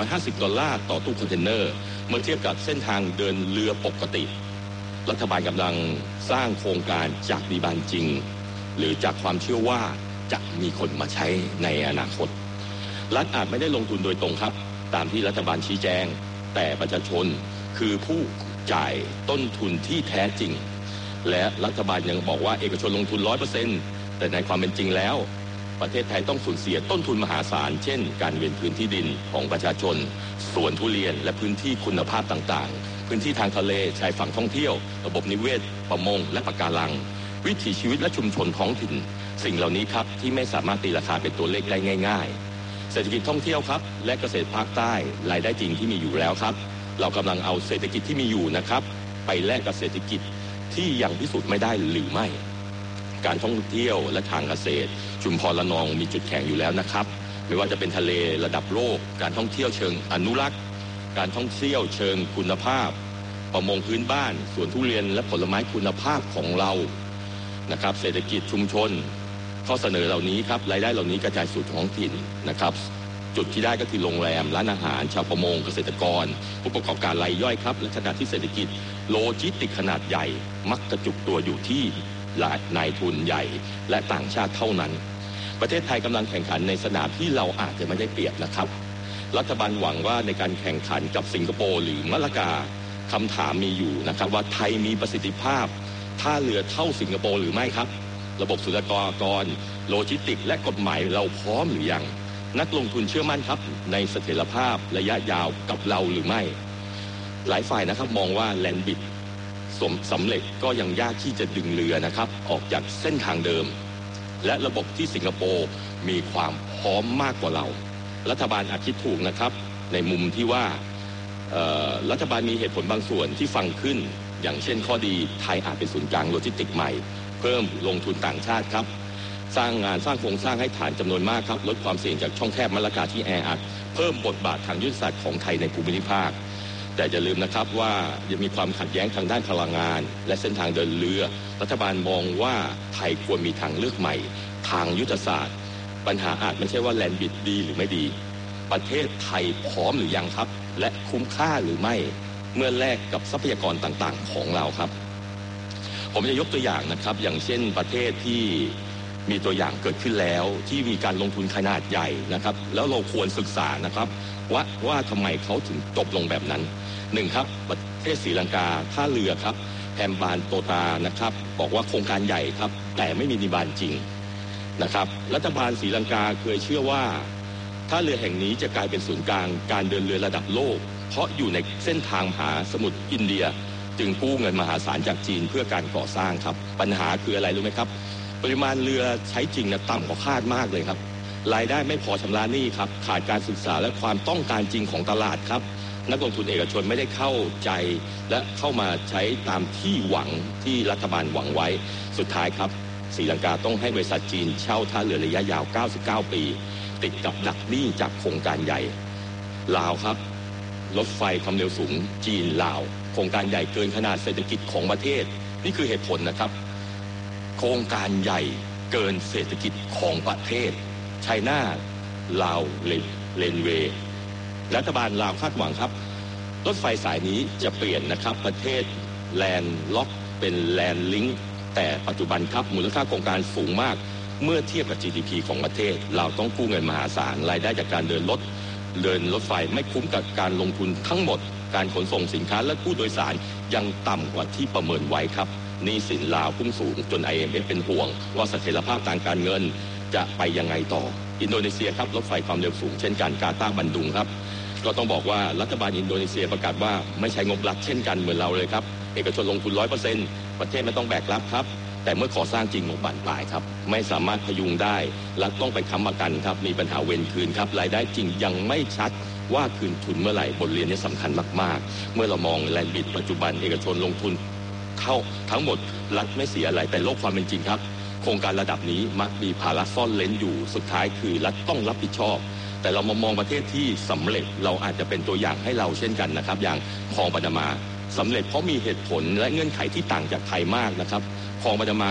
$250ต่อตู้คอนเทนเนอร์เมื่อเทียบกับเส้นทางเดินเรือปกติรัฐบาลกำลังสร้างโครงการจากดีบานจริงหรือจากความเชื่อว่าจะมีคนมาใช้ในอนาคตรัฐอาจไม่ได้ลงทุนโดยตรงครับตามที่รัฐบาลชี้แจงแต่ประชาชนคือผู้จ่ายต้นทุนที่แท้จริงและรัฐบาลยังบอกว่าเอกชนลงทุน 100% แต่ในความเป็นจริงแล้วประเทศไทยต้องสูญเสียต้นทุนมหาศาลเช่นการเวียนพื้นที่ดินของประชาชนสวนทุเรียนและพื้นที่คุณภาพต่างๆพื้นที่ทางทะเลชายฝั่งท่องเที่ยวระบบนิเวศประมงและปะการังวิถีชีวิตและชุมชนท้องถิ่นสิ่งเหล่านี้ครับที่ไม่สามารถตีราคาเป็นตัวเลขได้ง่ายๆเศรษฐกิจท่องเที่ยวครับและเกษตรภาคใต้รายได้จริงที่มีอยู่แล้วครับเรากำลังเอาเศรษฐกิจที่มีอยู่นะครับไปแลกกับเศรษฐกิจที่ยังพิสูจน์ไม่ได้หรือไม่การท่องเที่ยวและทางเกษตรชุมพรระนองมีจุดแข็งอยู่แล้วนะครับไม่ว่าจะเป็นทะเลระดับโลกการท่องเที่ยวเชิงอนุรักษ์การท่องเที่ยวเชิงคุณภาพประมงพื้นบ้านสวนทุเรียนและผลไม้คุณภาพของเรานะครับเศรษฐกิจชุมชนข้อเสนอเหล่านี้ครับรายได้เหล่านี้กระจายสู่ท้องถิ่นนะครับจุดที่ได้ก็คือโรงแรมร้านอาหารชาวประมงเกษตรกรผู้ประกอบการรายย่อยครับและขณะที่เศรษฐกิจโลจิสติกขนาดใหญ่มักกระจุกตัวอยู่ที่นายทุนใหญ่และต่างชาติเท่านั้นประเทศไทยกำลังแข่งขันในสนามที่เราอาจจะไม่ได้เปรียบนะครับรัฐบาลหวังว่าในการแข่งขันกับสิงคโปร์หรือมะละกาคำถามมีอยู่นะครับว่าไทยมีประสิทธิภาพท่าเรือเท่าสิงคโปร์หรือไม่ครับระบบศุลกากรโลจิสติกและกฎหมายเราพร้อมหรือยังนักลงทุนเชื่อมั่นครับในเสถียรภาพระยะยาวกับเราหรือไม่หลายฝ่ายนะครับมองว่าแลนด์บิดสำเร็จก็ยังยากที่จะดึงเรือนะครับออกจากเส้นทางเดิมและระบบที่สิงคโปร์มีความพร้อมมากกว่าเรารัฐบาลอาจคิดถูกนะครับในมุมที่ว่ารัฐบาลมีเหตุผลบางส่วนที่ฟังขึ้นอย่างเช่นข้อดีไทยอาจเป็นศูนย์กลางโลจิสติกใหม่เพิ่มลงทุนต่างชาติครับสร้างงานสร้างโครงสร้างให้ฐานจำนวนมากครับลดความเสี่ยงจากช่องแคบมะละกาที่แออัดเพิ่มบทบาททางยุทธศาสตร์ของไทยในภูมิภาคแต่อย่าลืมนะครับว่ายังมีความขัดแย้งทางด้านพลังงานและเส้นทางเดินเรือรัฐบาลมองว่าไทยควรมีทางเลือกใหม่ทางยุทธศาสตร์ปัญหาอาจไม่ใช่ว่าแลนด์บิดดีหรือไม่ดีประเทศไทยพร้อมหรือยังครับและคุ้มค่าหรือไม่เมื่อแลกกับทรัพยากรต่างๆของเราครับผมจะยกตัวอย่างนะครับอย่างเช่นประเทศที่มีตัวอย่างเกิดขึ้นแล้วที่มีการลงทุนขนาดใหญ่นะครับแล้วเราควรศึกษานะครับว่าทำไมเขาถึงจบลงแบบนั้นหนึ่งครับประเทศศรีลังกาท่าเรือครับแฮมบานโตตานะครับบอกว่าโครงการใหญ่ครับแต่ไม่มีนิบานจริงนะครับรัฐบาลศรีลังกาเคยเชื่อว่าท่าเรือแห่งนี้จะกลายเป็นศูนย์กลางการเดินเรือระดับโลกเพราะอยู่ในเส้นทางมหาสมุทรอินเดียจึงกู้เงินมหาศาลจากจีนเพื่อการก่อสร้างครับปัญหาคืออะไรรู้ไหมครับปริมาณเรือใช้จริงนะต่ำกว่าคาดมากเลยครับรายได้ไม่พอชำระหนี้ครับขาดการศึกษาและความต้องการจริงของตลาดครับนักลงทุนเอกชนไม่ได้เข้าใจและเข้ามาใช้ตามที่หวังที่รัฐบาลหวังไว้สุดท้ายครับศรีลังกาต้องให้บริษัทจีนเช่าท่าเรือระยะยาว99ปีติดกับดักหนี้จากโครงการใหญ่ลาวครับรถไฟความเร็วสูงจีนลาวโครงการใหญ่เกินขนาดเศรษฐกิจของประเทศนี่คือเหตุผลนะครับโครงการใหญ่เกินเศรษฐกิจของประเทศไชน่าลาวเลนเวย์รัฐบาลลาวคาดหวังครับรถไฟสายนี้จะเปลี่ยนนะครับประเทศแลนด์ล็อกเป็นแลนด์ลิงก์แต่ปัจจุบันครับมูลค่าโครงการสูงมากเมื่อเทียบกับ GDP ของประเทศเราต้องกู้เงินมหาศาลรายได้จากการเดินรถไฟไม่คุ้มกับการลงทุนทั้งหมดการขนส่งสินค้าและผู้โดยสารยังต่ำกว่าที่ประเมินไว้ครับหนี้สินลาวพุ่งสูงจน IMF เป็นห่วงว่าเสถียรภาพทางการเงินจะไปยังไงต่ออินโดนีเซียครับรถไฟความเร็วสูงเช่นกันกาตาร์บันดุงครับก็ต้องบอกว่ารัฐบาลอินโดนีเซียประกาศว่าไม่ใช้งบรัฐเช่นกันเหมือนเราเลยครับเอกชนลงทุน 100% ประเทศไม่ต้องแบกรับครับแต่เมื่อก่อสร้างจริงงบบานปลายครับไม่สามารถพยุงได้รัฐต้องไปค้ำประกันครับมีปัญหาเวรคืนครับรายได้จริงยังไม่ชัดว่าคืนทุนเมื่อไหร่บทเรียนนี้สำคัญมากๆเมื่อเรามองแลนด์บิดปัจจุบันเอกชนลงทุนเข้าทั้งหมดรัฐไม่เสียอะไรแต่โลกความเป็นจริงครับโครงการระดับนี้มักมีภาระซ่อนเร้นอยู่สุดท้ายคือรัฐต้องรับผิดชอบแต่เรามองประเทศที่สำเร็จเราอาจจะเป็นตัวอย่างให้เราเช่นกันนะครับอย่างคลองปานามาสำเร็จเพราะมีเหตุผลและเงื่อนไขที่ต่างจากไทยมากนะครับคลองปานามา